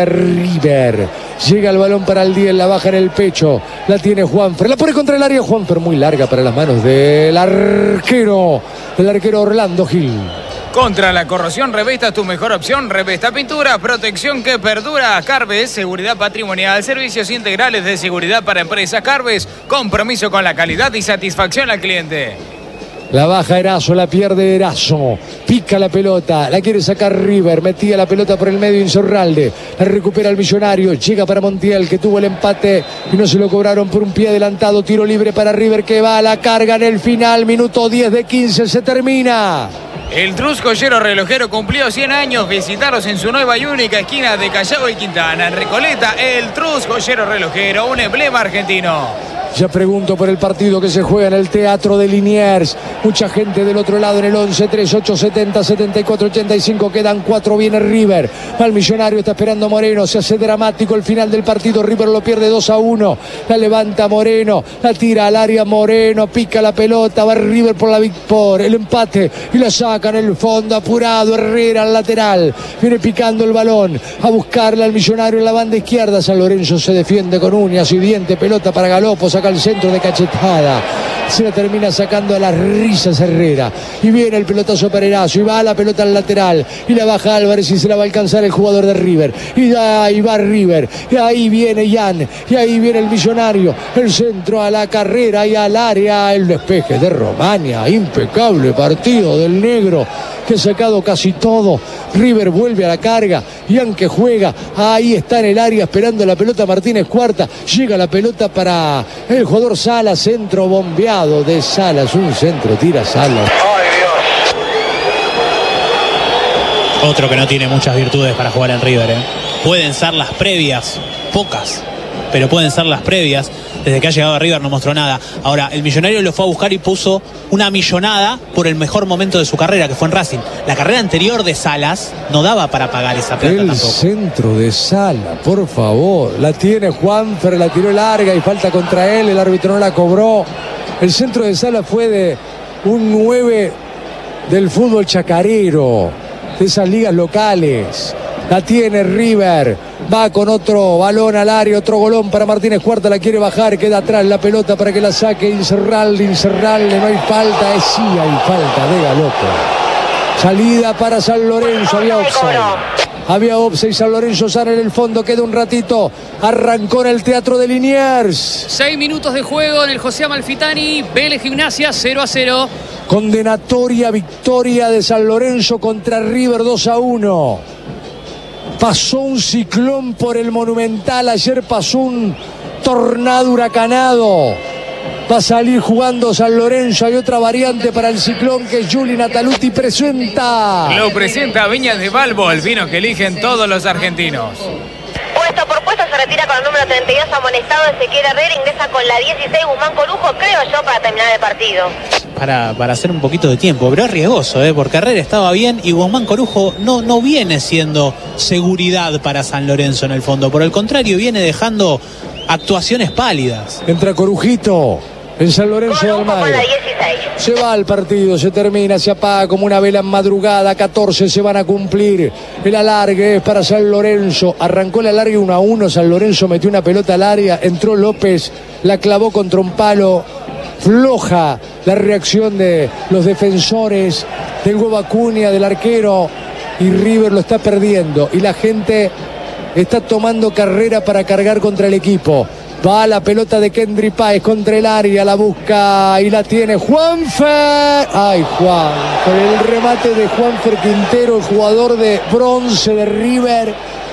S2: River. Llega el balón para el diez, la baja en el pecho, la tiene Juanfer, la pone contra el área, Juanfer muy larga para las manos del arquero, el arquero Orlando Gil.
S6: Contra la corrosión, Revesta tu mejor opción. Revesta Pintura, protección que perdura. Carves, seguridad patrimonial, servicios integrales de seguridad para empresas. Carves, compromiso con la calidad y satisfacción al cliente.
S2: La baja Erazo, la pierde Erazo, pica la pelota, la quiere sacar River, metía la pelota por el medio Insaurralde, la recupera el Millonario, llega para Montiel, que tuvo el empate y no se lo cobraron por un pie adelantado. Tiro libre para River, que va a la carga en el final, minuto diez de quince, se termina.
S6: El Trus Joyero Relojero cumplió cien años. Visitaros en su nueva y única esquina de Callao y Quintana. En Recoleta, el Trus Joyero Relojero, un emblema argentino.
S2: Ya pregunto por el partido que se juega en el Teatro de Liniers. Mucha gente del otro lado en el once, tres, ocho, setenta, setenta y cuatro, ochenta y cinco. Quedan cuatro, viene River. Al Millonario, está esperando Moreno. Se hace dramático el final del partido. River lo pierde dos a uno. La levanta Moreno. La tira al área Moreno. Pica la pelota. Va River por, la, por el empate. Y la saca en el fondo. Apurado Herrera al lateral. Viene picando el balón. A buscarla al Millonario en la banda izquierda. San Lorenzo se defiende con uñas y dientes. Pelota para Galopo. Saca al centro de cachetada, se la termina sacando a las risas Herrera, y viene el pelotazo para Erazo, y va la pelota al lateral, y la baja Álvarez, y se la va a alcanzar el jugador de River, y ahí va River, y ahí viene Jan, y ahí viene el Millonario, el centro a la carrera y al área, el despeje de Romaña, impecable partido del negro, que ha sacado casi todo. River vuelve a la carga, Jan que juega, ahí está en el área esperando la pelota Martínez Cuarta, llega la pelota para el jugador Salas, centro bombeado de Salas, un centro tira Salas.
S4: ¡Ay, Dios!
S5: Otro que no tiene muchas virtudes para jugar en River, ¿eh? Pueden ser las previas, pocas, pero pueden ser las previas. Desde que ha llegado a River no mostró nada. Ahora, el Millonario lo fue a buscar y puso una millonada por el mejor momento de su carrera, que fue en Racing. La carrera anterior de Salas no daba para pagar esa plata
S2: el
S5: tampoco.
S2: Centro de Sala, por favor. La tiene Juanfer, la tiró larga y falta contra él. El árbitro no la cobró. El centro de Sala fue de un nueve del fútbol chacarero, de esas ligas locales. La tiene River, va con otro balón al área, otro golón para Martínez Cuarta, la quiere bajar, queda atrás la pelota para que la saque Insaurralde, Insaurralde, no hay falta, es sí hay falta de Galopo. Salida para San Lorenzo, había offside. Había offside. San Lorenzo sale en el fondo. Queda un ratito. Arrancó en el Teatro de Liniers.
S1: Seis minutos de juego en el José Amalfitani. Vélez Gimnasia cero a cero.
S2: Condenatoria victoria de San Lorenzo contra River dos a uno. Pasó un ciclón por el Monumental. Ayer pasó un tornado huracanado. Va a salir jugando San Lorenzo. Hay otra variante para el ciclón que Juli Nataluti presenta.
S6: Lo presenta Viñas de Valvo, el vino que eligen todos los argentinos.
S3: Puesto por puesto se retira con el número treinta y dos amonestado Ezequiel Herrera, ingresa con la dieciséis Guzmán Corujo, creo yo, para terminar el partido.
S5: Para, para hacer un poquito de tiempo, pero es riesgoso, ¿eh? Porque Herrera estaba bien y Guzmán Corujo no, no viene siendo seguridad para San Lorenzo en el fondo. Por el contrario, viene dejando actuaciones pálidas.
S2: Entra Corujito en San Lorenzo de Almagro. Se va al partido, se termina, se apaga como una vela en madrugada. catorce se van a cumplir. El alargue es para San Lorenzo. Arrancó el alargue uno a uno. San Lorenzo metió una pelota al área. Entró López, la clavó contra un palo. Floja la reacción de los defensores, del Huevo Acuña, del arquero. Y River lo está perdiendo. Y la gente está tomando carrera para cargar contra el equipo. Va la pelota de Kendry Páez contra el área, la busca y la tiene Juanfer. Ay, Juan, con el remate de Juanfer Quintero, el jugador de bronce de River,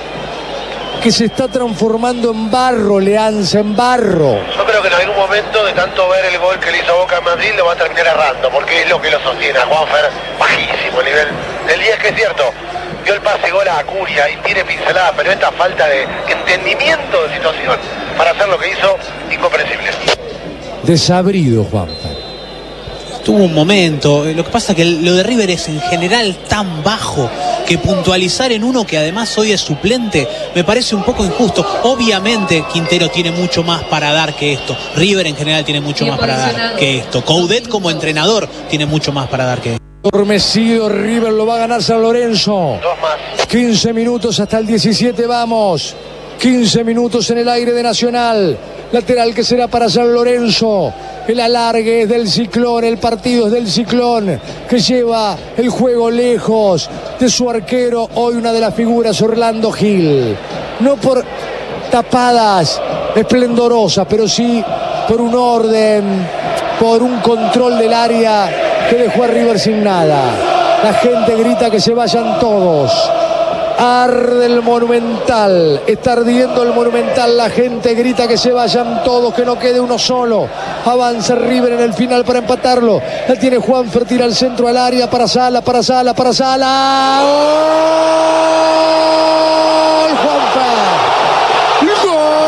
S2: que se está transformando en barro, Leanza, en barro.
S4: Yo creo que en algún momento, de tanto ver el gol que le hizo Boca en Madrid, lo va a terminar errando, porque es lo que lo sostiene a Juanfer. Bajísimo el nivel del día, es que es cierto. Dio el pase gol a Acuria y tiene pincelada, pero esta falta de entendimiento de situación para hacer lo que hizo, incomprensible.
S2: Desabrido, Juanfer.
S5: Tuvo un momento, lo que pasa es que lo de River es en general tan bajo que puntualizar en uno que además hoy es suplente me parece un poco injusto. Obviamente Quintero tiene mucho más para dar que esto. River en general tiene mucho más para dar que esto. Coudet como entrenador tiene mucho más para dar que esto.
S2: Adormecido, River lo va a ganar San Lorenzo.
S4: Dos más.
S2: quince minutos hasta el diecisiete, vamos. quince minutos en el aire de Nacional. Lateral que será para San Lorenzo. El alargue es del Ciclón, el partido es del Ciclón, que lleva el juego lejos de su arquero, hoy una de las figuras, Orlando Gil. No por tapadas esplendorosas, pero sí por un orden, por un control del área que dejó a River sin nada. La gente grita que se vayan todos. Arde el Monumental, está ardiendo el Monumental, la gente grita que se vayan todos, que no quede uno solo. Avanza River en el final para empatarlo. La tiene Juanfer, tira al centro al área, para Sala, para Sala, para Sala. ¡Gol! Juanfer. ¡Gol!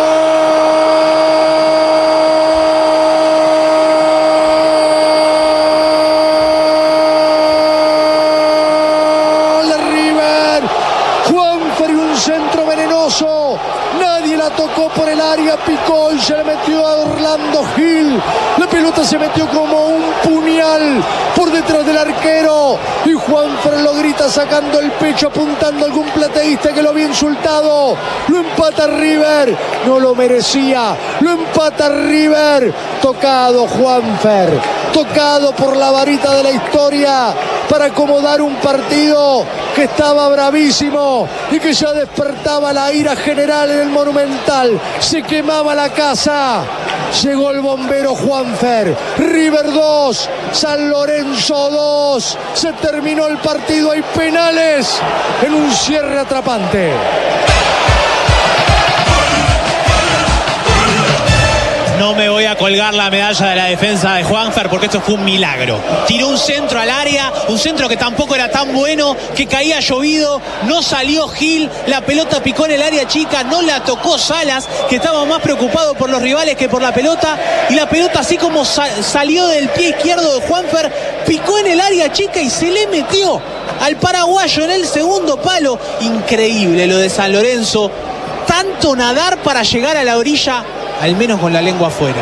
S2: Nadie la tocó por el área, picó y se le metió a Orlando Gil. La pelota se metió como un puñal por detrás del arquero y Juanfer lo grita sacando el pecho, apuntando a algún plateísta que lo había insultado. Lo empata River, no lo merecía, lo empata River. Tocado Juanfer, tocado por la varita de la historia para acomodar un partido que estaba bravísimo y que ya despertaba la ira general en el Monumental. Se quemaba la casa. Llegó el bombero Juanfer. River dos, San Lorenzo dos. Se terminó el partido. Hay penales en un cierre atrapante.
S5: No me voy a colgar la medalla de la defensa de Juanfer porque esto fue un milagro. Tiró un centro al área, un centro que tampoco era tan bueno, que caía llovido, no salió Gil, la pelota picó en el área chica, no la tocó Salas, que estaba más preocupado por los rivales que por la pelota, y la pelota así como sal, salió del pie izquierdo de Juanfer, picó en el área chica y se le metió al paraguayo en el segundo palo. Increíble lo de San Lorenzo, tanto nadar para llegar a la orilla, al menos con la lengua afuera.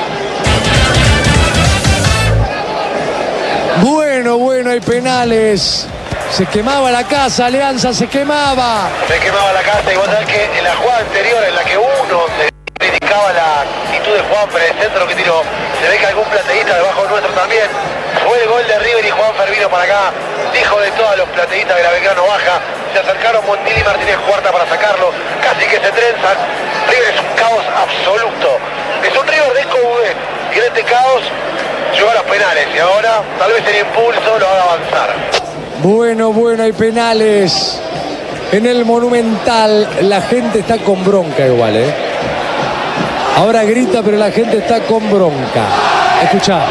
S2: Bueno, bueno, hay penales. Se quemaba la casa, Alianza se quemaba.
S4: Se quemaba la casa y vos sabés que en la jugada anterior en la que uno se criticaba la actitud de Juanfer en el centro que tiró, se ve que algún plateísta debajo nuestro también. Fue el gol de River y Juanfer vino para acá, dijo de todos los plateístas que la Belgrano baja. se acercaron Montiel y Martínez Cuarta para sacarlo, casi que se trenzan. River es un caos absoluto, es un River de Coudet, y en este caos llegó a los penales, y ahora tal vez el impulso lo haga avanzar.
S2: Bueno, bueno, hay penales en el Monumental. La gente está con bronca igual, ¿eh? Ahora grita, pero la gente está con bronca. Escuchá.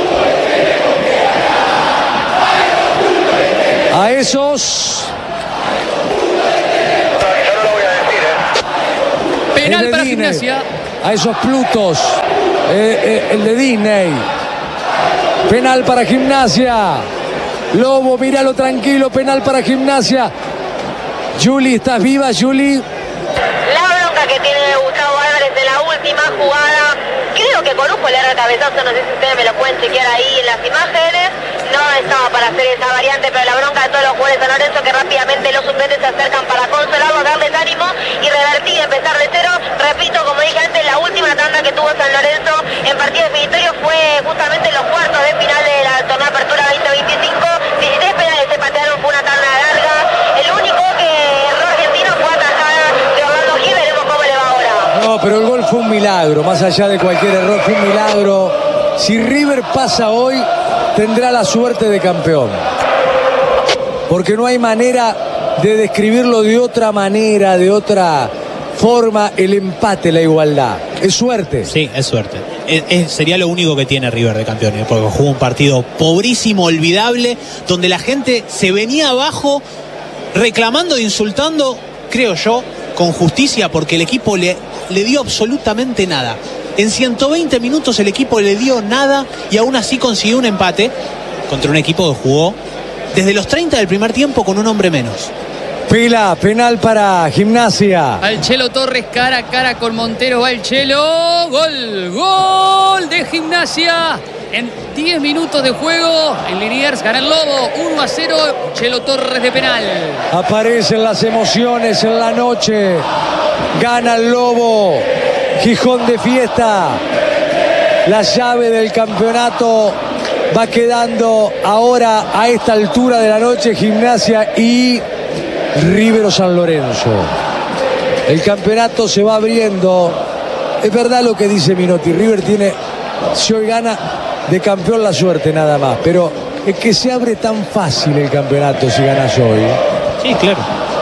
S2: A esos...
S4: Yo no lo voy a decir, ¿eh?
S1: Penal para
S2: Disney.
S1: Gimnasia.
S2: A esos Plutos. Eh, eh, el de Disney. Penal para Gimnasia. Lobo, míralo tranquilo. Penal para Gimnasia. Juli, ¿estás viva, Juli?
S3: La bronca que tiene Gustavo Álvarez de la última jugada. Creo que Corujo le da el cabezazo, no sé si ustedes me lo pueden chequear ahí en las imágenes. No estaba para hacer esa variante, pero la bronca de todos los jugadores de San Lorenzo, que rápidamente los suplentes se acercan para consolarlos, darles ánimo y revertir, empezar de cero. Repito, como dije antes, la última tanda que tuvo San Lorenzo en partido definitorio fue justamente en los cuartos de final de la torneo Apertura veinte veinticinco. dieciséis penales se patearon, fue una tanda larga. El único que erró argentino fue atajada de Orlando Gil. Veremos cómo le va ahora.
S2: No, pero el gol fue un milagro. Más allá de cualquier error, fue un milagro. Si River pasa hoy, tendrá la suerte de campeón. Porque no hay manera de describirlo de otra manera, de otra forma, el empate, la igualdad. Es suerte.
S5: Sí, es suerte. Es, es, sería lo único que tiene River de campeones, porque jugó un partido pobrísimo, olvidable, donde la gente se venía abajo reclamando e insultando, creo yo, con justicia, porque el equipo le, le dio absolutamente nada. En ciento veinte minutos el equipo le dio nada y aún así consiguió un empate contra un equipo que jugó desde los treinta del primer tiempo con un hombre menos.
S2: Pila, penal para Gimnasia.
S1: Al Chelo Torres cara a cara con Montero. Va el Chelo. Gol, gol de Gimnasia. En diez minutos de juego, en Liniers gana el Lobo. uno a cero. Chelo Torres de penal.
S2: Aparecen las emociones en la noche. Gana el Lobo. Gijón de fiesta. La llave del campeonato va quedando ahora a esta altura de la noche. Gimnasia y River o San Lorenzo. El campeonato se va abriendo. Es verdad lo que dice Minotti. River tiene, si hoy gana, de campeón la suerte nada más. Pero es que se abre tan fácil el campeonato si ganas hoy.
S5: Sí, claro.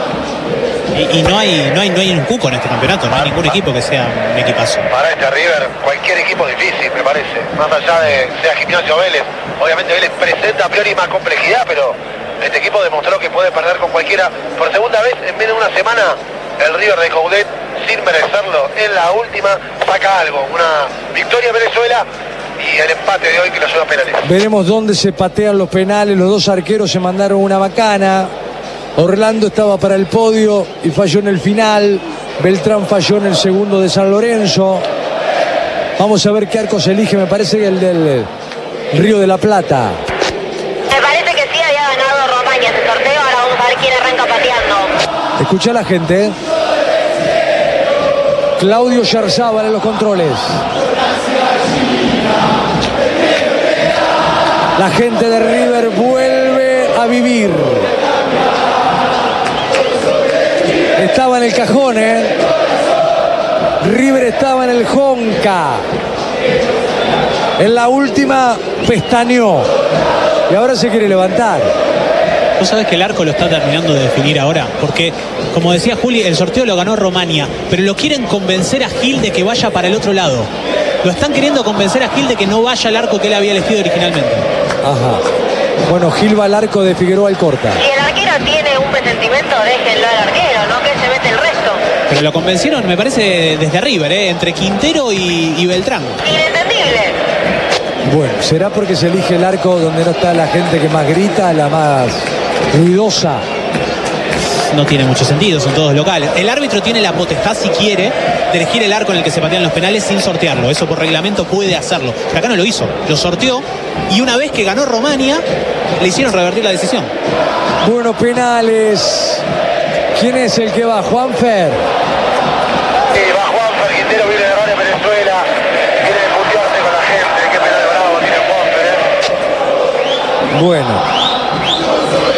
S5: Y, y no hay no hay no hay un cuco en este campeonato. No hay ningún equipo que sea un equipazo.
S4: Para este River, cualquier equipo es difícil, me parece. Más allá de sea Gimnasia o Vélez. Obviamente Vélez presenta a priori más complejidad, pero este equipo demostró que puede perder con cualquiera. Por segunda vez en menos de una semana, el River de Coudet, sin merecerlo, en la última saca algo. Una victoria en Venezuela y el empate de hoy que lo lleva a penales.
S2: Veremos dónde se patean los penales. Los dos arqueros se mandaron una bacana. Orlando estaba para el podio y falló en el final. Beltrán falló en el segundo de San Lorenzo. Vamos a ver qué arco se elige. Me parece que el del Río de la Plata.
S3: Me parece que sí había ganado Romaña ese sorteo. Ahora vamos a ver quién arranca pateando.
S2: Escucha a la gente. ¿eh? Claudio Yarzábal en los controles. La gente de River vuelve a vivir. Estaba en el cajón, ¿eh? River estaba en el Jonca. En la última pestañeó. Y ahora se quiere levantar.
S5: Vos sabés que el arco lo está terminando de definir ahora, porque, como decía Juli, el sorteo lo ganó Romaña, pero lo quieren convencer a Gil de que vaya para el otro lado. Lo están queriendo convencer a Gil de que no vaya al arco que él había elegido originalmente.
S2: Ajá. Bueno, Gil va al arco de Figueroa Alcorta.
S3: Si el arquero tiene un presentimiento, déjenlo al arquero, no que se mete el resto.
S5: Pero lo convencieron, me parece, desde River, ¿eh? Entre Quintero y, y Beltrán.
S3: Inentendible.
S2: Bueno, será porque se elige el arco donde no está la gente que más grita, la más ruidosa.
S5: No tiene mucho sentido, son todos locales. El árbitro tiene la potestad, si quiere, de elegir el arco en el que se patean los penales sin sortearlo. Eso por reglamento puede hacerlo. Pero acá no lo hizo, lo sorteó y una vez que ganó Romaña, le hicieron revertir la decisión.
S2: Bueno, penales. ¿Quién es el que va? Juanfer.
S4: Sí, va Juanfer, Quintero viene de error en Venezuela. Quiere putearse con la gente. Qué penal bravo tiene Juanfer, ¿eh?
S2: Bueno.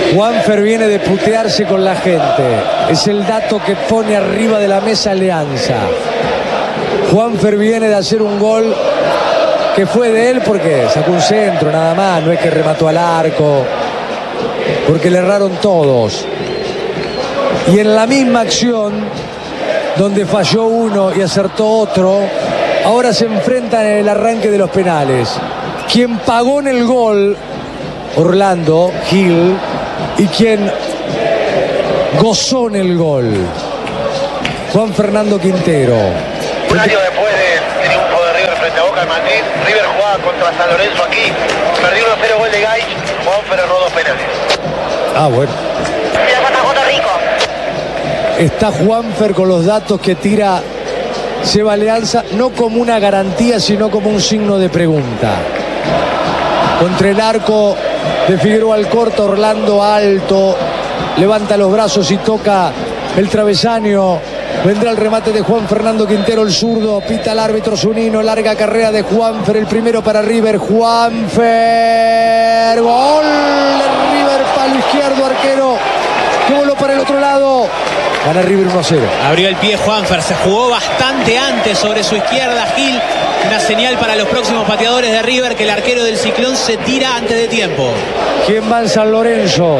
S2: Juanfer viene de putearse con la gente. Es el dato que pone arriba de la mesa Alianza. Juanfer viene de hacer un gol que fue de él porque sacó un centro nada más, no es que remató al arco, porque le erraron todos. Y en la misma acción, donde falló uno y acertó otro, ahora se enfrentan en el arranque de los penales. Quien pagó en el gol, Orlando Gil, y quien gozó en el gol, Juan Fernando Quintero.
S4: Un año después del triunfo de River frente a Boca en Madrid, River jugaba contra San Lorenzo aquí, perdió uno cero, gol de Gaich, Juanfer erró dos penales.
S2: Ah, bueno.
S3: Mira, Santa Jota Rico.
S2: Está Juanfer con los datos que tira Seba Alianza, no como una garantía, sino como un signo de pregunta. Contra el arco de Figueroa Alcorta, Orlando alto, levanta los brazos y toca el travesaño. Vendrá el remate de Juan Fernando Quintero, el zurdo, pita el árbitro Zunino, larga carrera de Juanfer, el primero para River, Juanfer, gol de River, palo izquierdo, arquero, que voló para el otro lado, gana River uno a cero.
S5: Abrió el pie Juanfer, se jugó bastante antes sobre su izquierda Gil, una señal para los próximos pateadores de River que el arquero del Ciclón se tira antes de tiempo.
S2: ¿Quién va en San Lorenzo?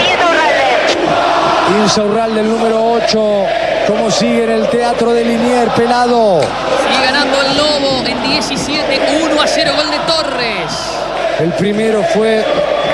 S2: Insaurralde, el número ocho. ¿Cómo sigue en el teatro de Liniers, pelado?
S1: Sigue ganando el Lobo en diecisiete, uno a cero, gol de Torres.
S2: El primero fue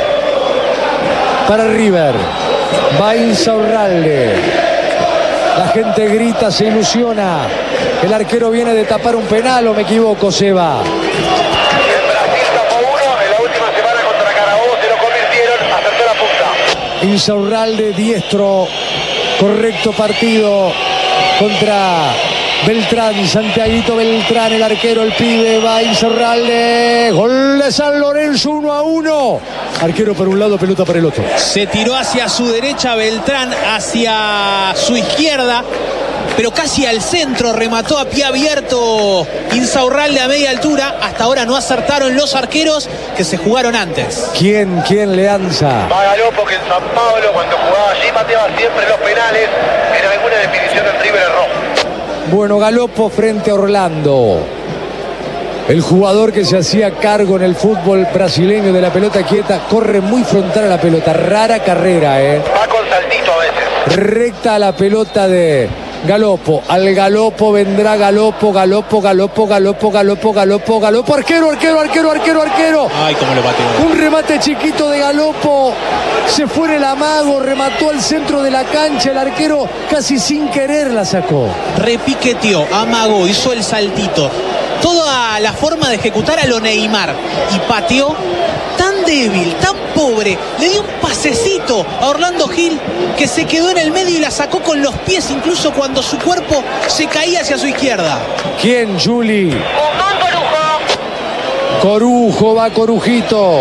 S2: para River. Va Insaurralde. La gente grita, se ilusiona. El arquero viene de tapar un penal, ¿o me equivoco, Seba?
S4: En Brasil tapó uno, en la última semana contra Carabobo se lo convirtieron, acertó la punta.
S2: Insaurralde, diestro, correcto partido contra Beltrán, Santiaguito Beltrán, el arquero, el pibe, va Insaurralde, gol de San Lorenzo, uno a uno. Arquero por un lado, pelota para el otro.
S5: Se tiró hacia su derecha Beltrán, hacia su izquierda, pero casi al centro, remató a pie abierto Insaurralde a media altura. Hasta ahora no acertaron los arqueros que se jugaron antes.
S2: ¿Quién, quién le lanza?
S4: Va Galopo, que en San Pablo cuando jugaba allí pateaba siempre los penales, en alguna definición el River erró.
S2: Bueno, Galopo frente a Orlando. El jugador que se hacía cargo en el fútbol brasileño de la pelota quieta, corre muy frontal a la pelota, rara carrera, ¿eh?
S4: Va con saltito a veces.
S2: Recta a la pelota de Galopo, al Galopo vendrá Galopo, Galopo, Galopo, Galopo, Galopo, Galopo, Galopo, arquero, arquero, arquero, arquero, arquero.
S5: Ay, cómo lo pateó.
S2: Un remate chiquito de Galopo, se fue en el amago, remató al centro de la cancha, el arquero casi sin querer la sacó.
S5: Repiqueteó, amagó, hizo el saltito. Toda la forma de ejecutar a lo Neymar. Y pateó tan débil, tan pobre. Le dio un pasecito a Orlando Gil que se quedó en el medio y la sacó con los pies, incluso cuando su cuerpo se caía hacia su izquierda.
S2: ¿Quién, Juli?
S3: Guzmán Corujo.
S2: Corujo, va Corujito.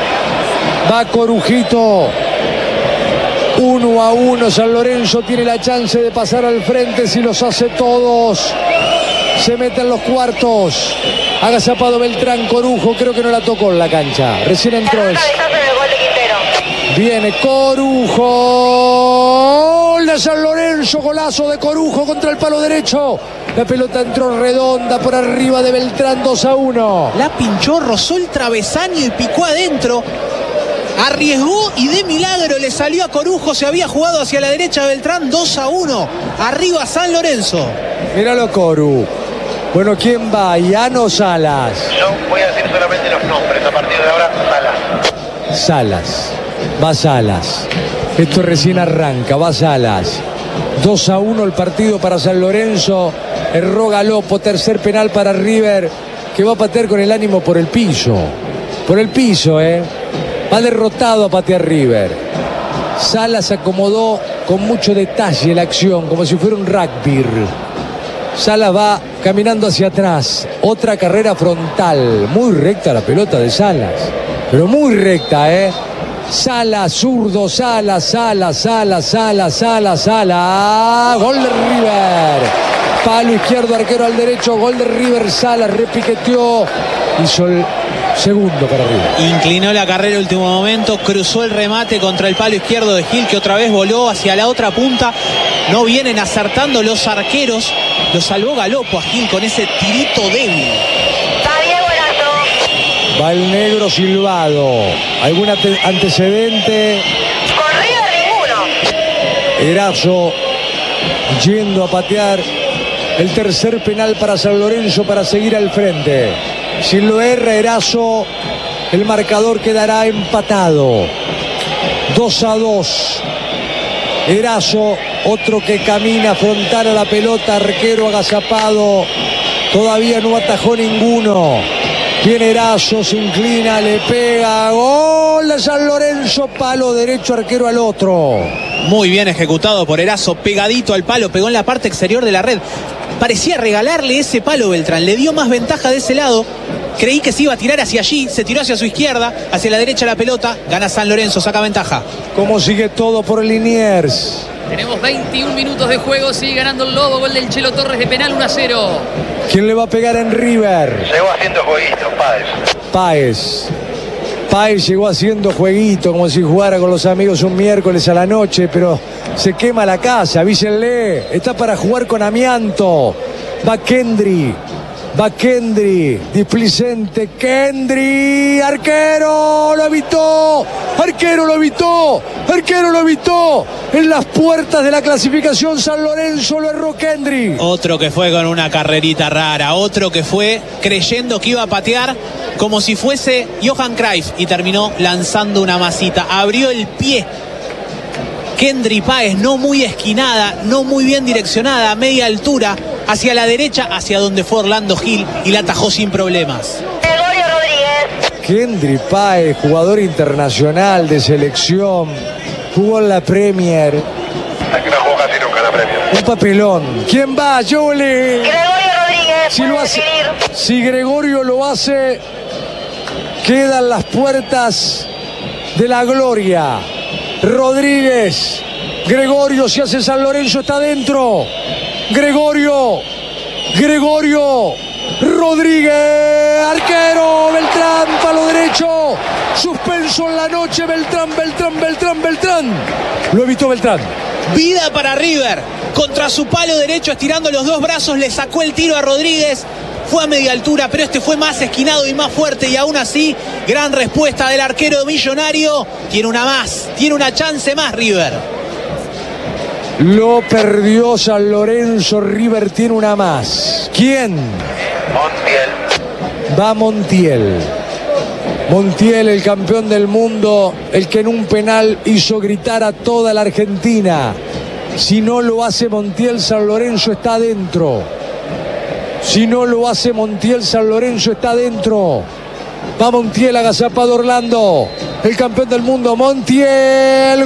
S2: Va Corujito. Uno a uno, San Lorenzo tiene la chance de pasar al frente si los hace todos. Se mete en los cuartos. Agazapado Beltrán, Corujo, creo que no la tocó en la cancha. Recién entró.
S3: El cabezazo en el gol de Quintero.
S2: Viene Corujo. Gol de San Lorenzo, golazo de Corujo contra el palo derecho. La pelota entró redonda por arriba de Beltrán, dos a uno.
S5: La pinchó, rozó el travesaño y picó adentro. Arriesgó y de milagro le salió a Corujo. Se había jugado hacia la derecha Beltrán, dos a uno. Arriba San Lorenzo.
S2: Míralo, Coru. Bueno, ¿quién va? ¿Iano Salas?
S4: Yo voy a decir solamente los nombres a partir de ahora. Salas.
S2: Salas. Va Salas. Esto recién arranca. Va Salas. dos a uno el partido para San Lorenzo. Erró Galopo. Tercer penal para River, que va a patear con el ánimo por el piso. Por el piso, ¿eh? Va derrotado a patear River. Salas acomodó con mucho detalle la acción, como si fuera un rugby. Salas va caminando hacia atrás. Otra carrera frontal. Muy recta la pelota de Salas. Pero muy recta, ¿eh? Salas, zurdo, Salas, Salas, Salas, Salas, Salas, Salas. Gol de River. Palo izquierdo, arquero al derecho. Gol de River. Salas repiqueteó. Hizo el Segundo para River.
S5: Inclinó la carrera en último momento, cruzó el remate contra el palo izquierdo de Gil, que otra vez voló hacia la otra punta. No vienen acertando los arqueros. Lo salvó Galopo a Gil con ese tirito débil.
S2: Va el negro silbado. ¿Algún ante antecedente?
S3: Con River ninguno.
S2: Erazo yendo a patear el tercer penal para San Lorenzo para seguir al frente. Si lo erra Erazo, el marcador quedará empatado. dos a dos. Erazo, otro que camina frontal a la pelota, arquero agazapado. Todavía no atajó ninguno. Viene Erazo, se inclina, le pega. Gol de San Lorenzo, palo derecho, arquero al otro.
S5: Muy bien ejecutado por Erazo, pegadito al palo, pegó en la parte exterior de la red. Parecía regalarle ese palo Beltrán, le dio más ventaja de ese lado. Creí que se iba a tirar hacia allí, se tiró hacia su izquierda, hacia la derecha la pelota, gana San Lorenzo, saca ventaja.
S2: ¿Cómo sigue todo por Liniers?
S1: Tenemos veintiún minutos de juego, sigue ganando el Lobo, gol del Chelo Torres de penal, uno a cero.
S2: ¿Quién le va a pegar en River?
S4: Llegó haciendo jueguito, Páez.
S2: Páez. Páez llegó haciendo jueguito, como si jugara con los amigos un miércoles a la noche, pero se quema la casa, avísenle. Está para jugar con amianto. Va Kendry. Va Kendry, displicente, Kendry, arquero, lo evitó, arquero lo evitó, arquero lo evitó, en las puertas de la clasificación San Lorenzo lo erró Kendry.
S5: Otro que fue con una carrerita rara, otro que fue creyendo que iba a patear como si fuese Johan Cruyff y terminó lanzando una masita, abrió el pie. Kendry Páez, no muy esquinada, no muy bien direccionada, a media altura, hacia la derecha, hacia donde fue Orlando Gil y la atajó sin problemas.
S3: Gregorio Rodríguez.
S2: Kendry Páez, jugador internacional de selección, jugó en la Premier.
S4: Que no jugó casi nunca en la Premier.
S2: Un papelón. ¿Quién va, Juli?
S3: Gregorio Rodríguez.
S2: Si lo hace, si Gregorio lo hace, quedan las puertas de la gloria. Rodríguez, Gregorio, si hace San Lorenzo está dentro. Gregorio, Gregorio, Rodríguez, arquero, Beltrán, palo derecho, suspenso en la noche, Beltrán, Beltrán, Beltrán, Beltrán. Lo evitó Beltrán.
S5: Vida para River, contra su palo derecho, estirando los dos brazos, le sacó el tiro a Rodríguez. Fue a media altura, pero este fue más esquinado y más fuerte. Y aún así, gran respuesta del arquero Millonario. Tiene una más, tiene una chance más River.
S2: Lo perdió San Lorenzo, River tiene una más. ¿Quién?
S4: Montiel.
S2: Va Montiel. Montiel, el campeón del mundo, el que en un penal hizo gritar a toda la Argentina. Si no lo hace Montiel, San Lorenzo está adentro. Si no lo hace Montiel, San Lorenzo está adentro. Va Montiel, agazapado Orlando. El campeón del mundo, Montiel.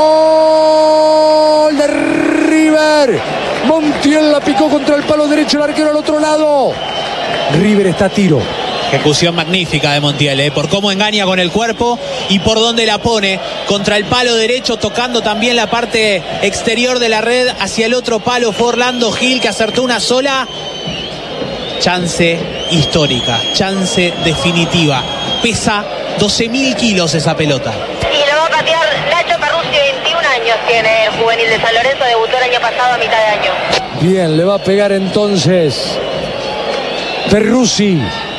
S2: Gol de River. Montiel la picó contra el palo derecho, el arquero al otro lado. River está a tiro.
S5: Ejecución magnífica de Montiel, ¿eh? Por cómo engaña con el cuerpo y por dónde la pone. Contra el palo derecho, tocando también la parte exterior de la red. Hacia el otro palo fue Orlando Gil, que acertó una sola. Chance histórica, chance definitiva. Pesa doce mil kilos esa pelota.
S3: Y lo va a patear Nacho Perruzzi, veintiún años tiene el juvenil de San Lorenzo, debutó el año pasado a mitad de año.
S2: Bien, le va a pegar entonces Perruzzi.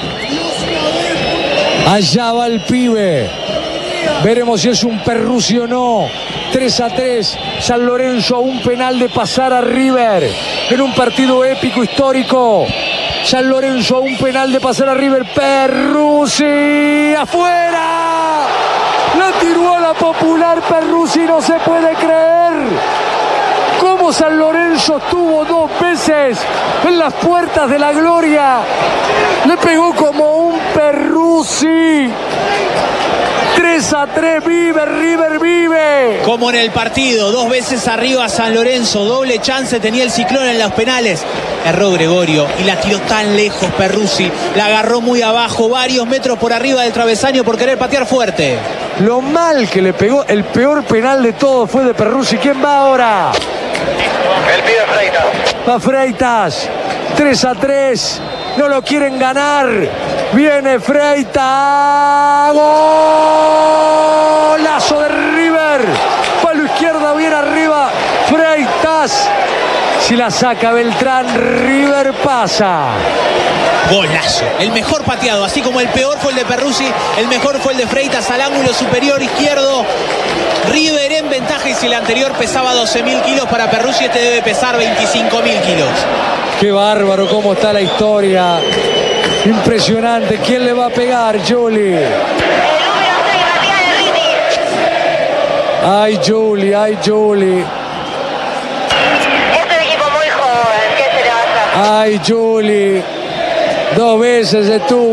S2: Allá va el pibe. Veremos si es un Perruzzi o no. tres a tres. San Lorenzo a un penal de pasar a River en un partido épico, histórico. San Lorenzo a un penal de pasar a River. Perruzzi afuera. La tiró a la Popular Perruzzi, no se puede creer. Cómo San Lorenzo estuvo dos veces en las puertas de la gloria. Le pegó como un Perruzzi. tres a tres, vive, River vive.
S5: Como en el partido, dos veces arriba San Lorenzo, doble chance tenía el Ciclón en los penales. Erró Gregorio y la tiró tan lejos Perruzzi. La agarró muy abajo, varios metros por arriba del travesaño por querer patear fuerte.
S2: Lo mal que le pegó, el peor penal de todos fue de Perruzzi. ¿Quién va ahora?
S4: El pibe Freitas.
S2: Va Freitas. tres a tres. No lo quieren ganar. Viene Freitas. Golazo de River. Palo izquierda, bien arriba. Freitas. Si la saca Beltrán, River pasa.
S5: Golazo, el mejor pateado, así como el peor fue el de Perruzzi, el mejor fue el de Freitas al ángulo superior izquierdo. River en ventaja, y si el anterior pesaba doce mil kilos para Perruzzi, este debe pesar veinticinco mil kilos.
S2: Qué bárbaro cómo está la historia. Impresionante. ¿Quién le va a pegar, Juli? Ay, Juli, ay, Juli.
S3: Es un equipo muy joven, ¿qué se le va a hacer?
S2: Ay, Juli. Dos veces estuvo.